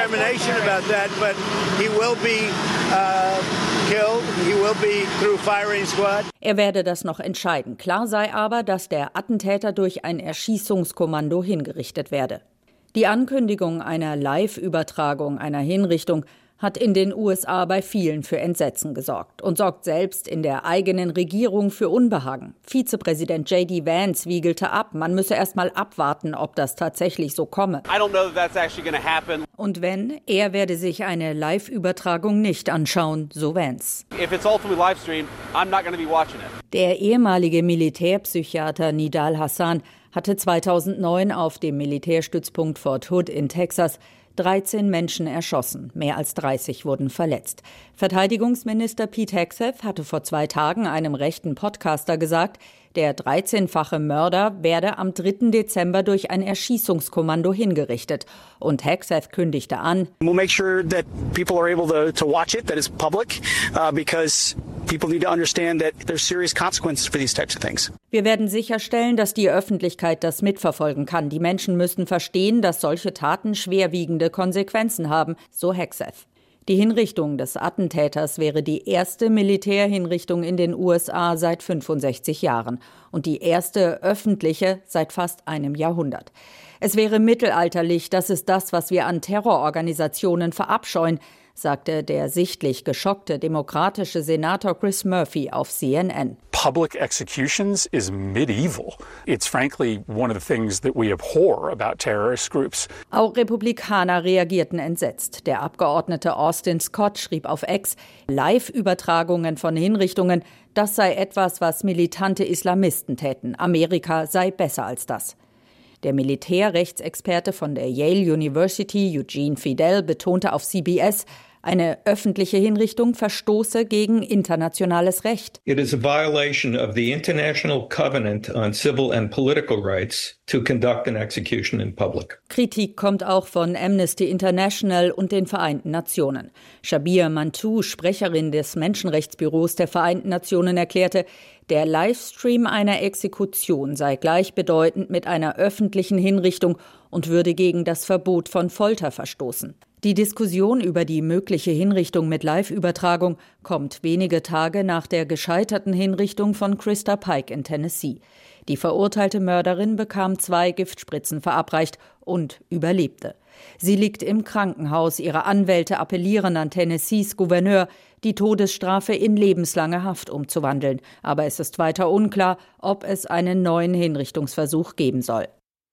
S16: Er werde das noch entscheiden. Klar sei aber, dass der Attentäter durch ein Erschießungskommando hingerichtet werde. Die Ankündigung einer Live-Übertragung einer Hinrichtung hat in den U S A bei vielen für Entsetzen gesorgt und sorgt selbst in der eigenen Regierung für Unbehagen. Vizepräsident J D Vance wiegelte ab, man müsse erst mal abwarten, ob das tatsächlich so komme. I don't know that that's actually going to happen. Und wenn, er werde sich eine Live-Übertragung nicht anschauen, so Vance. If it's ultimately live streamed, I'm not going to be watching it. Der ehemalige Militärpsychiater Nidal Hasan hatte zweitausendneun auf dem Militärstützpunkt Fort Hood in Texas dreizehn Menschen erschossen, mehr als dreißig wurden verletzt. Verteidigungsminister Pete Hegseth hatte vor zwei Tagen einem rechten Podcaster gesagt, der dreizehnfache Mörder werde am dritten Dezember durch ein Erschießungskommando hingerichtet. Und Hegseth kündigte an,
S17: We'll make sure that people are able to, to watch it, that it's public, uh, because people need to understand that there's serious consequences for these types of things.
S16: Wir werden sicherstellen, dass die Öffentlichkeit das mitverfolgen kann. Die Menschen müssen verstehen, dass solche Taten schwerwiegende Konsequenzen haben, so Hegseth. Die Hinrichtung des Attentäters wäre die erste Militärhinrichtung in den U S A seit fünfundsechzig Jahren und die erste öffentliche seit fast einem Jahrhundert. Es wäre mittelalterlich, das ist das, was wir an Terrororganisationen verabscheuen, sagte der sichtlich geschockte demokratische Senator Chris Murphy auf C N N.
S18: Public executions is medieval. It's frankly one of the things that we abhor about terrorist groups.
S16: Auch Republikaner reagierten entsetzt. Der Abgeordnete Austin Scott schrieb auf X, Live-Übertragungen von Hinrichtungen, das sei etwas, was militante Islamisten täten. Amerika sei besser als das. Der Militärrechtsexperte von der Yale University, Eugene Fidel, betonte auf C B S, Eine öffentliche Hinrichtung verstoße gegen internationales Recht.
S19: It is a violation of the International Covenant on Civil and Political Rights to conduct an execution in public.
S16: Kritik kommt auch von Amnesty International und den Vereinten Nationen. Shabir Mantou, Sprecherin des Menschenrechtsbüros der Vereinten Nationen, erklärte, der Livestream einer Exekution sei gleichbedeutend mit einer öffentlichen Hinrichtung und würde gegen das Verbot von Folter verstoßen. Die Diskussion über die mögliche Hinrichtung mit Live-Übertragung kommt wenige Tage nach der gescheiterten Hinrichtung von Krista Pike in Tennessee. Die verurteilte Mörderin bekam zwei Giftspritzen verabreicht und überlebte. Sie liegt im Krankenhaus. Ihre Anwälte appellieren an Tennessees Gouverneur, die Todesstrafe in lebenslange Haft umzuwandeln. Aber es ist weiter unklar, ob es einen neuen Hinrichtungsversuch geben soll.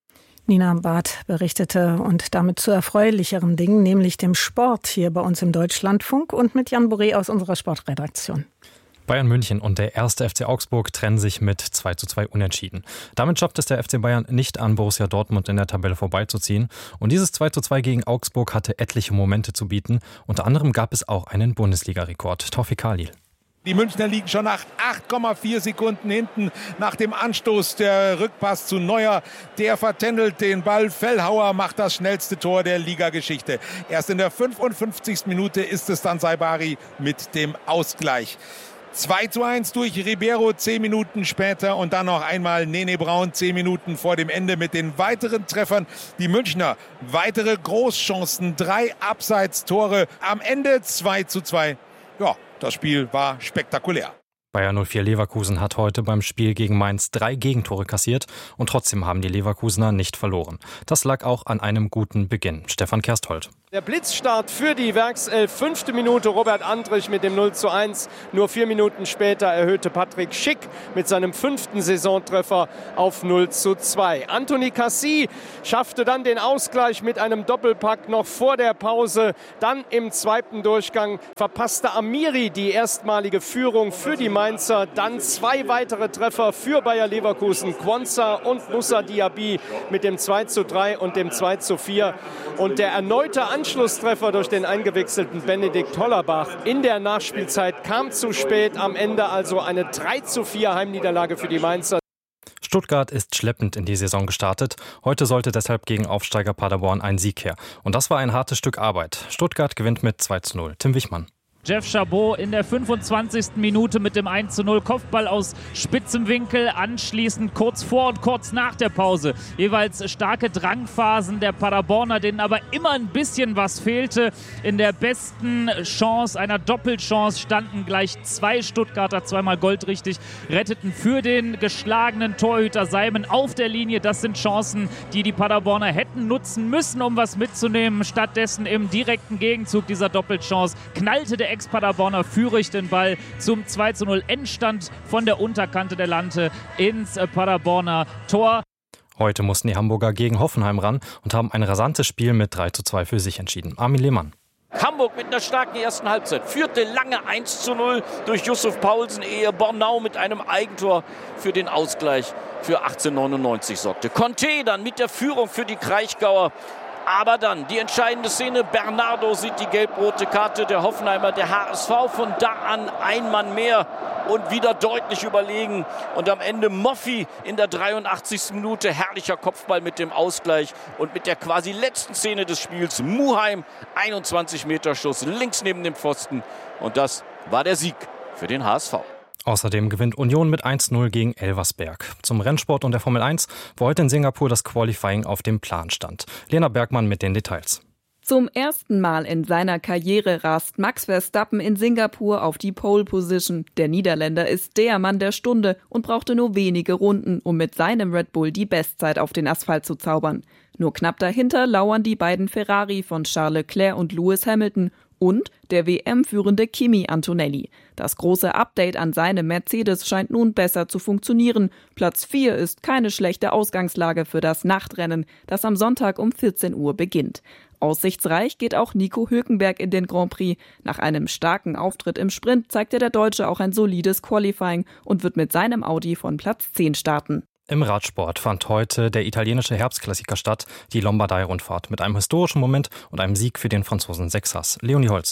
S3: Nina Barth berichtete und damit zu erfreulicheren Dingen, nämlich dem Sport hier bei uns im Deutschlandfunk und mit Jan Boré aus unserer Sportredaktion.
S20: Bayern München und der erste F C Augsburg trennen sich mit zwei zu zwei Unentschieden. Damit schafft es der F C Bayern nicht an Borussia Dortmund in der Tabelle vorbeizuziehen. Und dieses zwei zu zwei gegen Augsburg hatte etliche Momente zu bieten. Unter anderem gab es auch einen Bundesliga-Rekord. Tawfik Khalil.
S21: Die Münchner liegen schon nach acht Komma vier Sekunden hinten. Nach dem Anstoß der Rückpass zu Neuer. Der vertändelt den Ball. Fellhauer macht das schnellste Tor der Ligageschichte. Erst in der fünfundfünfzigsten Minute ist es dann Saibari mit dem Ausgleich. zwei zu eins durch Ribeiro, zehn Minuten später und dann noch einmal Nene Braun, zehn Minuten vor dem Ende mit den weiteren Treffern. Die Münchner weitere Großchancen, drei Abseitstore, am Ende zwei zu zwei. Ja, das Spiel war spektakulär.
S20: Bayer null vier Leverkusen hat heute beim Spiel gegen Mainz drei Gegentore kassiert und trotzdem haben die Leverkusener nicht verloren. Das lag auch an einem guten Beginn. Stefan Kersthold.
S22: Der Blitzstart für die Werkself, fünfte Minute, Robert Andrich mit dem null zu eins. Nur vier Minuten später erhöhte Patrick Schick mit seinem fünften Saisontreffer auf null zu zwei. Anthony Cassie schaffte dann den Ausgleich mit einem Doppelpack noch vor der Pause. Dann im zweiten Durchgang verpasste Amiri die erstmalige Führung für die Mainzer. Dann zwei weitere Treffer für Bayer Leverkusen, Quansah und Moussa Diaby mit dem zwei zu drei und dem zwei zu vier. Und der erneute Anschlusstreffer durch den eingewechselten Benedikt Hollerbach in der Nachspielzeit kam zu spät. Am Ende also eine drei zu vier Heimniederlage für die Mainzer.
S20: Stuttgart ist schleppend in die Saison gestartet. Heute sollte deshalb gegen Aufsteiger Paderborn ein Sieg her. Und das war ein hartes Stück Arbeit. Stuttgart gewinnt mit zwei zu null. Tim Wichmann.
S23: Jeff Chabot in der fünfundzwanzigsten Minute mit dem eins zu null Kopfball aus spitzem Winkel, anschließend kurz vor und kurz nach der Pause. Jeweils starke Drangphasen der Paderborner, denen aber immer ein bisschen was fehlte. In der besten Chance, einer Doppelchance, standen gleich zwei Stuttgarter, zweimal goldrichtig, retteten für den geschlagenen Torhüter Seimen auf der Linie. Das sind Chancen, die die Paderborner hätten nutzen müssen, um was mitzunehmen. Stattdessen im direkten Gegenzug dieser Doppelchance knallte der Ex-Paderborner Führig den Ball zum zwei zu null Endstand von der Unterkante der Latte ins Paderborner Tor.
S20: Heute mussten die Hamburger gegen Hoffenheim ran und haben ein rasantes Spiel mit drei zu zwei für sich entschieden. Armin Lehmann.
S24: Hamburg mit einer starken ersten Halbzeit führte lange eins zu null durch Yusuf Paulsen, ehe Bornau mit einem Eigentor für den Ausgleich für achtzehnhundertneunundneunzig sorgte. Conte dann mit der Führung für die Kraichgauer. Aber dann die entscheidende Szene, Bernardo sieht die gelb-rote Karte der Hoffenheimer, der H S V von da an ein Mann mehr und wieder deutlich überlegen. Und am Ende Moffi in der dreiundachtzigsten Minute, herrlicher Kopfball mit dem Ausgleich und mit der quasi letzten Szene des Spiels, Muheim, einundzwanzig Meter Schuss links neben dem Pfosten. Und das war der Sieg für den H S V.
S20: Außerdem gewinnt Union mit eins zu null gegen Elversberg. Zum Rennsport und der Formel eins, wo heute in Singapur das Qualifying auf dem Plan stand. Lena Bergmann mit den Details.
S25: Zum ersten Mal in seiner Karriere rast Max Verstappen in Singapur auf die Pole Position. Der Niederländer ist der Mann der Stunde und brauchte nur wenige Runden, um mit seinem Red Bull die Bestzeit auf den Asphalt zu zaubern. Nur knapp dahinter lauern die beiden Ferrari von Charles Leclerc und Lewis Hamilton und der W M-führende Kimi Antonelli. Das große Update an seinem Mercedes scheint nun besser zu funktionieren. Platz vier ist keine schlechte Ausgangslage für das Nachtrennen, das am Sonntag um vierzehn Uhr beginnt. Aussichtsreich geht auch Nico Hülkenberg in den Grand Prix. Nach einem starken Auftritt im Sprint zeigte der Deutsche auch ein solides Qualifying und wird mit seinem Audi von Platz zehn starten.
S20: Im Radsport fand heute der italienische Herbstklassiker statt, die Lombardei-Rundfahrt, mit einem historischen Moment und einem Sieg für den Franzosen Sexas. Leonie Holz.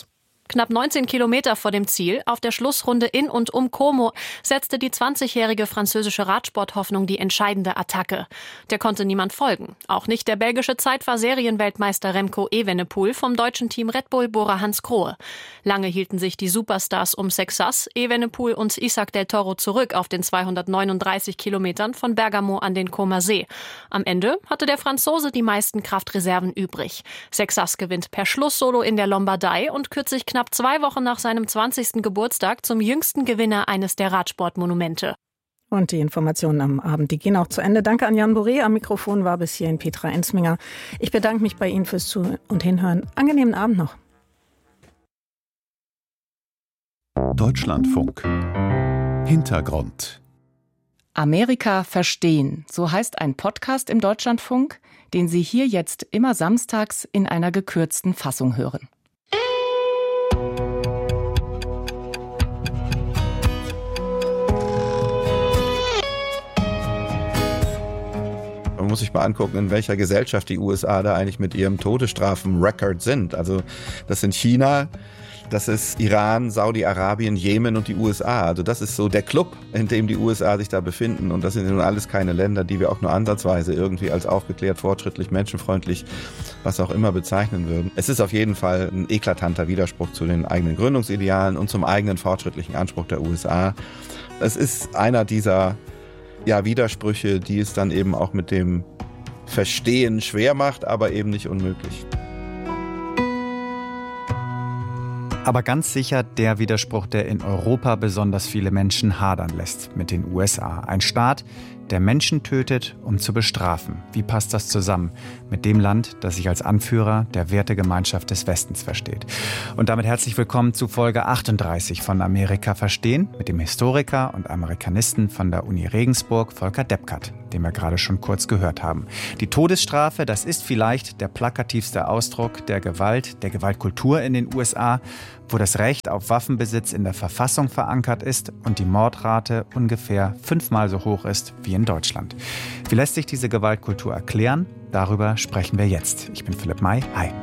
S1: Knapp neunzehn Kilometer vor dem Ziel, auf der Schlussrunde in und um Como, setzte die zwanzigjährige französische Radsporthoffnung die entscheidende Attacke. Der konnte niemand folgen. Auch nicht der belgische Zeitfahr-Serienweltmeister Remco Evenepoel vom deutschen Team Red Bull Bora Hansgrohe. Lange hielten sich die Superstars um Sexas, Evenepoel und Isaac del Toro zurück auf den zweihundertneununddreißig Kilometern von Bergamo an den Comer See. Am Ende hatte der Franzose die meisten Kraftreserven übrig. Sexas gewinnt per Schlusssolo in der Lombardei und kürt sich knapp zwei Wochen nach seinem zwanzigsten Geburtstag zum jüngsten Gewinner eines der Radsportmonumente.
S3: Und die Informationen am Abend, die gehen auch zu Ende. Danke an Jan Boré. Am Mikrofon war bis hierhin Petra Enzminger. Ich bedanke mich bei Ihnen fürs Zu- und Hinhören. Angenehmen Abend noch.
S2: Deutschlandfunk. Hintergrund.
S4: Amerika verstehen, so heißt ein Podcast im Deutschlandfunk, den Sie hier jetzt immer samstags in einer gekürzten Fassung hören.
S5: Man muss sich mal angucken, in welcher Gesellschaft die U S A da eigentlich mit ihrem Todesstrafen-Record sind. Also das sind China, das ist Iran, Saudi-Arabien, Jemen und die U S A. Also das ist so der Club, in dem die U S A sich da befinden. Und das sind nun alles keine Länder, die wir auch nur ansatzweise irgendwie als aufgeklärt, fortschrittlich, menschenfreundlich, was auch immer bezeichnen würden. Es ist auf jeden Fall ein eklatanter Widerspruch zu den eigenen Gründungsidealen und zum eigenen fortschrittlichen Anspruch der U S A. Es ist einer dieser ja, Widersprüche, die es dann eben auch mit dem Verstehen schwer macht, aber eben nicht unmöglich.
S6: Aber ganz sicher der Widerspruch, der in Europa besonders viele Menschen hadern lässt mit den U S A. Ein Staat, der Menschen tötet, um zu bestrafen. Wie passt das zusammen mit dem Land, das sich als Anführer der Wertegemeinschaft des Westens versteht? Und damit herzlich willkommen zu Folge achtunddreißig von Amerika verstehen mit dem Historiker und Amerikanisten von der Uni Regensburg, Volker Deppkart, den wir gerade schon kurz gehört haben. Die Todesstrafe, das ist vielleicht der plakativste Ausdruck der Gewalt, der Gewaltkultur in den U S A, wo das Recht auf Waffenbesitz in der Verfassung verankert ist und die Mordrate ungefähr fünfmal so hoch ist wie in Deutschland. Wie lässt sich diese Gewaltkultur erklären? Darüber sprechen wir jetzt. Ich bin Philipp May. Hi.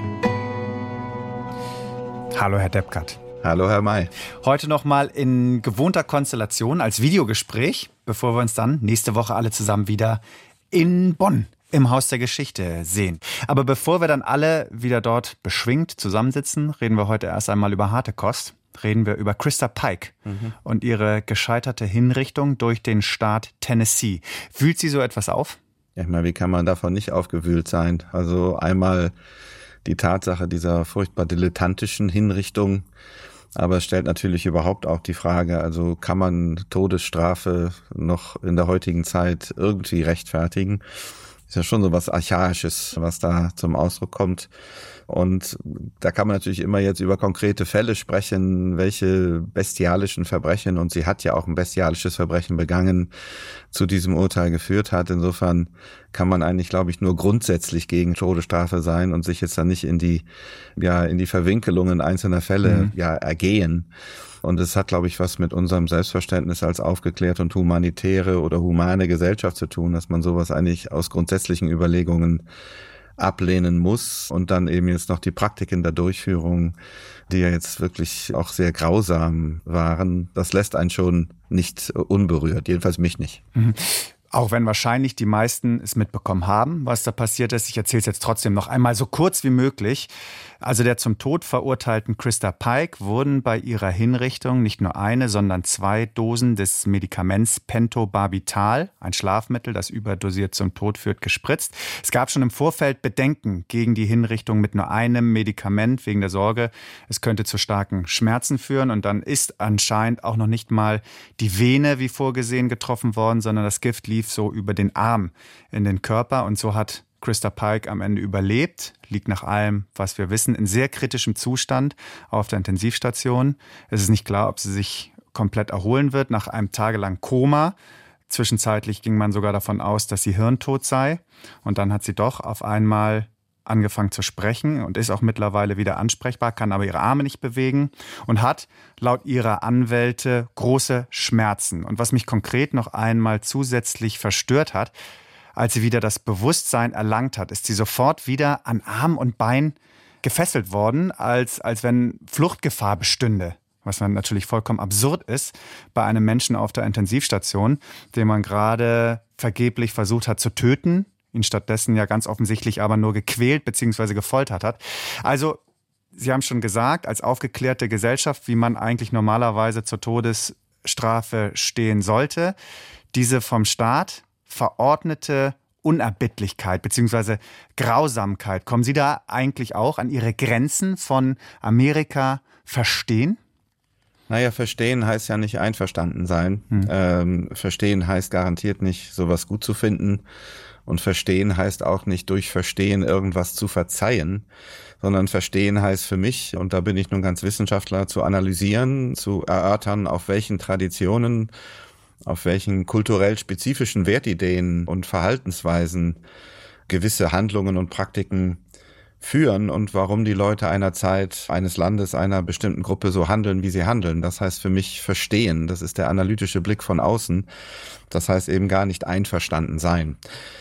S6: Hallo, Herr Deppkart.
S5: Hallo, Herr May.
S6: Heute noch mal in gewohnter Konstellation als Videogespräch, bevor wir uns dann nächste Woche alle zusammen wieder in Bonn im Haus der Geschichte sehen. Aber bevor wir dann alle wieder dort beschwingt zusammensitzen, reden wir heute erst einmal über harte Kost. Reden wir über Christa Pike mhm. und ihre gescheiterte Hinrichtung durch den Staat Tennessee. Wühlt Sie so etwas auf?
S5: Ja, ich meine, wie kann man davon nicht aufgewühlt sein? Also einmal die Tatsache dieser furchtbar dilettantischen Hinrichtung, aber es stellt natürlich überhaupt auch die Frage, also kann man Todesstrafe noch in der heutigen Zeit irgendwie rechtfertigen? Ist ja schon so was Archaisches, was da zum Ausdruck kommt. Und da kann man natürlich immer jetzt über konkrete Fälle sprechen, welche bestialischen Verbrechen, und sie hat ja auch ein bestialisches Verbrechen begangen, zu diesem Urteil geführt hat. Insofern kann man eigentlich, glaube ich, nur grundsätzlich gegen Todesstrafe sein und sich jetzt dann nicht in die, ja, in die Verwinkelungen einzelner Fälle, mhm. ja, ergehen. Und es hat, glaube ich, was mit unserem Selbstverständnis als aufgeklärte und humanitäre oder humane Gesellschaft zu tun, dass man sowas eigentlich aus grundsätzlichen Überlegungen ablehnen muss. Und dann eben jetzt noch die Praktiken der Durchführung, die ja jetzt wirklich auch sehr grausam waren. Das lässt einen schon nicht unberührt, jedenfalls mich nicht.
S6: Mhm. Auch wenn wahrscheinlich die meisten es mitbekommen haben, was da passiert ist. Ich erzähle es jetzt trotzdem noch einmal so kurz wie möglich. Also der zum Tod verurteilten Christa Pike wurden bei ihrer Hinrichtung nicht nur eine, sondern zwei Dosen des Medikaments Pentobarbital, ein Schlafmittel, das überdosiert zum Tod führt, gespritzt. Es gab schon im Vorfeld Bedenken gegen die Hinrichtung mit nur einem Medikament wegen der Sorge, es könnte zu starken Schmerzen führen. Und dann ist anscheinend auch noch nicht mal die Vene wie vorgesehen getroffen worden, sondern das Gift lief so über den Arm in den Körper. Und so hat Christa Pike am Ende überlebt, liegt nach allem, was wir wissen, in sehr kritischem Zustand auf der Intensivstation. Es ist nicht klar, ob sie sich komplett erholen wird nach einem tagelangen Koma. Zwischenzeitlich ging man sogar davon aus, dass sie hirntot sei. Und dann hat sie doch auf einmal angefangen zu sprechen und ist auch mittlerweile wieder ansprechbar, kann aber ihre Arme nicht bewegen und hat laut ihrer Anwälte große Schmerzen. Und was mich konkret noch einmal zusätzlich verstört hat, als sie wieder das Bewusstsein erlangt hat, ist sie sofort wieder an Arm und Bein gefesselt worden, als, als wenn Fluchtgefahr bestünde. Was dann natürlich vollkommen absurd ist bei einem Menschen auf der Intensivstation, den man gerade vergeblich versucht hat zu töten, ihn stattdessen ja ganz offensichtlich aber nur gequält bzw. gefoltert hat. Also, Sie haben schon gesagt, als aufgeklärte Gesellschaft, wie man eigentlich normalerweise zur Todesstrafe stehen sollte, diese vom Staat verordnete Unerbittlichkeit bzw. Grausamkeit, kommen Sie da eigentlich auch an Ihre Grenzen von Amerika verstehen?
S5: Naja, verstehen heißt ja nicht einverstanden sein. Hm. Ähm, verstehen heißt garantiert nicht, sowas gut zu finden. Und verstehen heißt auch nicht durch Verstehen irgendwas zu verzeihen, sondern verstehen heißt für mich, und da bin ich nun ganz Wissenschaftler, zu analysieren, zu erörtern, auf welchen Traditionen, auf welchen kulturell spezifischen Wertideen und Verhaltensweisen gewisse Handlungen und Praktiken führen und warum die Leute einer Zeit, eines Landes, einer bestimmten Gruppe so handeln, wie sie handeln. Das heißt für mich verstehen. Das ist der analytische Blick von außen. Das heißt eben gar nicht einverstanden sein.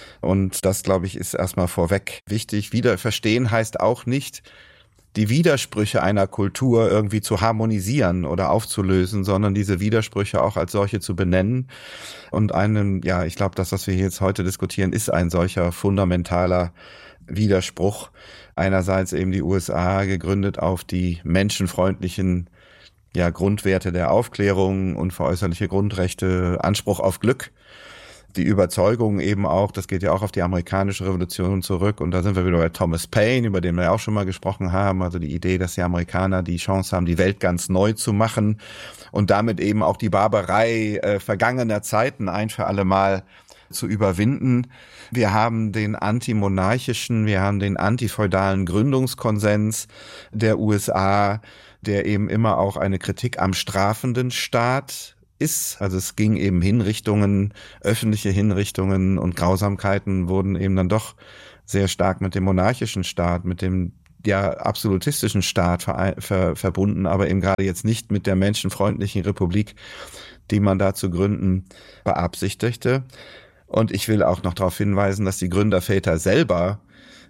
S5: Und das, glaube ich, ist erstmal vorweg wichtig. Wieder verstehen heißt auch nicht, die Widersprüche einer Kultur irgendwie zu harmonisieren oder aufzulösen, sondern diese Widersprüche auch als solche zu benennen. Und einen, ja, ich glaube, das, was wir jetzt heute diskutieren, ist ein solcher fundamentaler Widerspruch. Einerseits eben die U S A gegründet auf die menschenfreundlichen ja, Grundwerte der Aufklärung, unveräußerliche Grundrechte, Anspruch auf Glück. Die Überzeugung eben auch, das geht ja auch auf die amerikanische Revolution zurück und da sind wir wieder bei Thomas Paine, über den wir ja auch schon mal gesprochen haben, also die Idee, dass die Amerikaner die Chance haben, die Welt ganz neu zu machen und damit eben auch die Barbarei äh, vergangener Zeiten ein für alle Mal zu überwinden. Wir haben den antimonarchischen, wir haben den antifeudalen Gründungskonsens der U S A, der eben immer auch eine Kritik am strafenden Staat ist. Also es ging eben Hinrichtungen, öffentliche Hinrichtungen und Grausamkeiten wurden eben dann doch sehr stark mit dem monarchischen Staat, mit dem ja absolutistischen Staat ver, ver, verbunden, aber eben gerade jetzt nicht mit der menschenfreundlichen Republik, die man da zu gründen beabsichtigte. Und ich will auch noch darauf hinweisen, dass die Gründerväter selber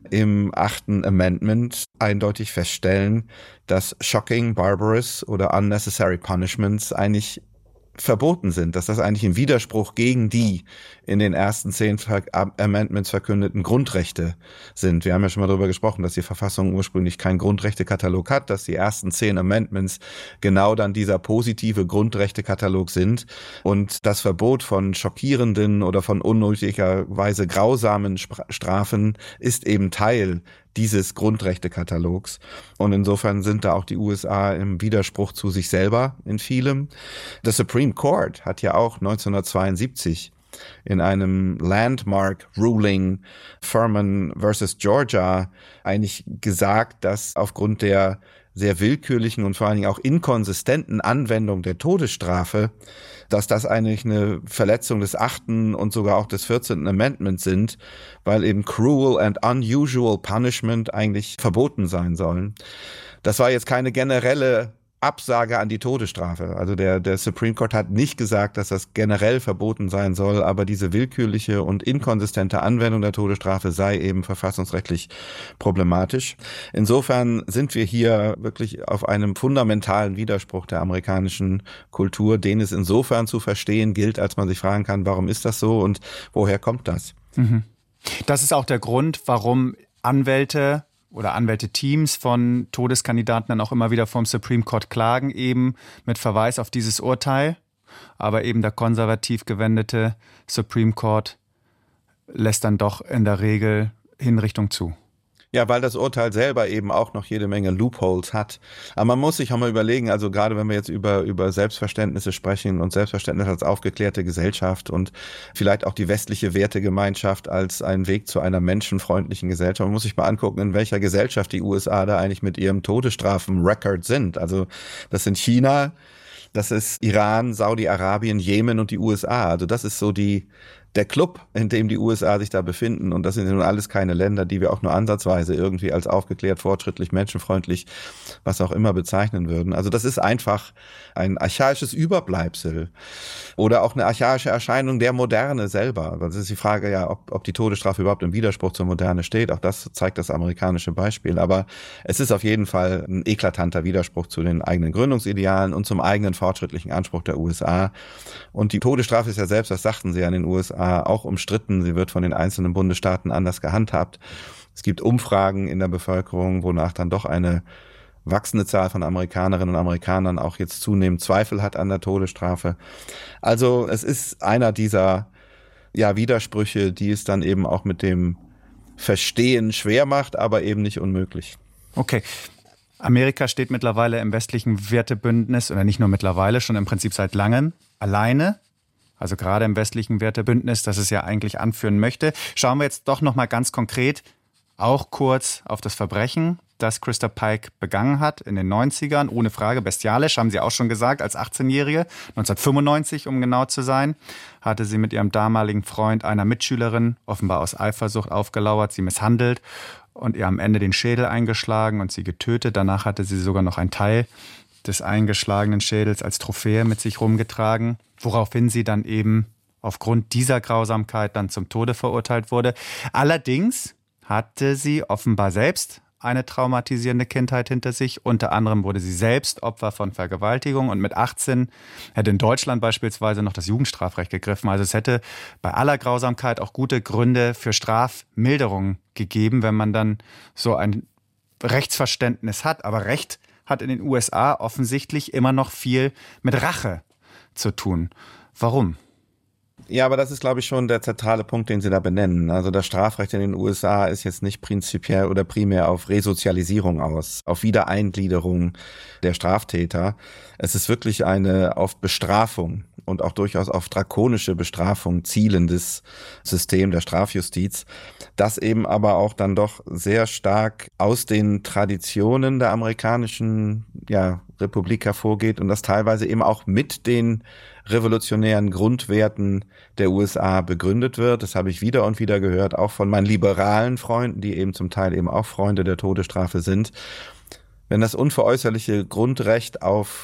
S5: im achten Amendment eindeutig feststellen, dass shocking, barbarous oder unnecessary punishments eigentlich verboten sind, dass das eigentlich ein Widerspruch gegen die in den ersten zehn Amendments verkündeten Grundrechte sind. Wir haben ja schon mal darüber gesprochen, dass die Verfassung ursprünglich keinen Grundrechtekatalog hat, dass die ersten zehn Amendments genau dann dieser positive Grundrechtekatalog sind und das Verbot von schockierenden oder von unnötigerweise grausamen Strafen ist eben Teil dieses Grundrechtekatalogs. Und insofern sind da auch die U S A im Widerspruch zu sich selber in vielem. Der Supreme Court hat ja auch neunzehnhundertzweiundsiebzig in einem Landmark-Ruling Furman versus Georgia eigentlich gesagt, dass aufgrund der sehr willkürlichen und vor allen Dingen auch inkonsistenten Anwendung der Todesstrafe, dass das eigentlich eine Verletzung des achten und sogar auch des vierzehnten Amendments sind, weil eben cruel and unusual punishment eigentlich verboten sein sollen. Das war jetzt keine generelle Absage an die Todesstrafe. Also der, der Supreme Court hat nicht gesagt, dass das generell verboten sein soll, aber diese willkürliche und inkonsistente Anwendung der Todesstrafe sei eben verfassungsrechtlich problematisch. Insofern sind wir hier wirklich auf einem fundamentalen Widerspruch der amerikanischen Kultur, den es insofern zu verstehen gilt, als man sich fragen kann, warum ist das so und woher kommt das?
S6: Mhm. Das ist auch der Grund, warum Anwälte oder Anwälteteams von Todeskandidaten dann auch immer wieder vom Supreme Court klagen, eben mit Verweis auf dieses Urteil. Aber eben der konservativ gewendete Supreme Court lässt dann doch in der Regel Hinrichtung zu.
S5: Ja, weil das Urteil selber eben auch noch jede Menge Loopholes hat. Aber man muss sich auch mal überlegen, also gerade wenn wir jetzt über über Selbstverständnisse sprechen und Selbstverständnis als aufgeklärte Gesellschaft und vielleicht auch die westliche Wertegemeinschaft als einen Weg zu einer menschenfreundlichen Gesellschaft, man muss sich mal angucken, in welcher Gesellschaft die U S A da eigentlich mit ihrem Todesstrafen-Record sind. Also das sind China, das ist Iran, Saudi-Arabien, Jemen und die U S A. Also das ist so die der Club, in dem die U S A sich da befinden, und das sind nun alles keine Länder, die wir auch nur ansatzweise irgendwie als aufgeklärt, fortschrittlich, menschenfreundlich, was auch immer bezeichnen würden. Also das ist einfach ein archaisches Überbleibsel oder auch eine archaische Erscheinung der Moderne selber. Das ist die Frage ja, ob, ob die Todesstrafe überhaupt im Widerspruch zur Moderne steht. Auch das zeigt das amerikanische Beispiel. Aber es ist auf jeden Fall ein eklatanter Widerspruch zu den eigenen Gründungsidealen und zum eigenen fortschrittlichen Anspruch der U S A. Und die Todesstrafe ist ja selbst, das sagten sie ja in den U S A, auch umstritten. Sie wird von den einzelnen Bundesstaaten anders gehandhabt. Es gibt Umfragen in der Bevölkerung, wonach dann doch eine wachsende Zahl von Amerikanerinnen und Amerikanern auch jetzt zunehmend Zweifel hat an der Todesstrafe. Also es ist einer dieser ja, Widersprüche, die es dann eben auch mit dem Verstehen schwer macht, aber eben nicht unmöglich.
S6: Okay. Amerika steht mittlerweile im westlichen Wertebündnis, oder nicht nur mittlerweile, schon im Prinzip seit langem alleine. Also gerade im westlichen Wertebündnis, das es ja eigentlich anführen möchte. Schauen wir jetzt doch noch mal ganz konkret auch kurz auf das Verbrechen, das Christa Pike begangen hat in den neunzigern. Ohne Frage bestialisch, haben Sie auch schon gesagt, als achtzehnjährige. neunzehnhundertfünfundneunzig, um genau zu sein, hatte sie mit ihrem damaligen Freund, einer Mitschülerin, offenbar aus Eifersucht aufgelauert, sie misshandelt und ihr am Ende den Schädel eingeschlagen und sie getötet. Danach hatte sie sogar noch einen Teil des eingeschlagenen Schädels als Trophäe mit sich rumgetragen, woraufhin sie dann eben aufgrund dieser Grausamkeit dann zum Tode verurteilt wurde. Allerdings hatte sie offenbar selbst eine traumatisierende Kindheit hinter sich. Unter anderem wurde sie selbst Opfer von Vergewaltigung und mit achtzehn hätte in Deutschland beispielsweise noch das Jugendstrafrecht gegriffen. Also es hätte bei aller Grausamkeit auch gute Gründe für Strafmilderung gegeben, wenn man dann so ein Rechtsverständnis hat. Aber Recht hat in den U S A offensichtlich immer noch viel mit Rache zu tun. Warum?
S5: Ja, aber das ist, glaube ich, schon der zentrale Punkt, den Sie da benennen. Also das Strafrecht in den U S A ist jetzt nicht prinzipiell oder primär auf Resozialisierung aus, auf Wiedereingliederung der Straftäter. Es ist wirklich eine auf Bestrafung und auch durchaus auf drakonische Bestrafung zielendes System der Strafjustiz, das eben aber auch dann doch sehr stark aus den Traditionen der amerikanischen ja, Republik hervorgeht und das teilweise eben auch mit den revolutionären Grundwerten der U S A begründet wird. Das habe ich wieder und wieder gehört, auch von meinen liberalen Freunden, die eben zum Teil eben auch Freunde der Todesstrafe sind. Wenn das unveräußerliche Grundrecht auf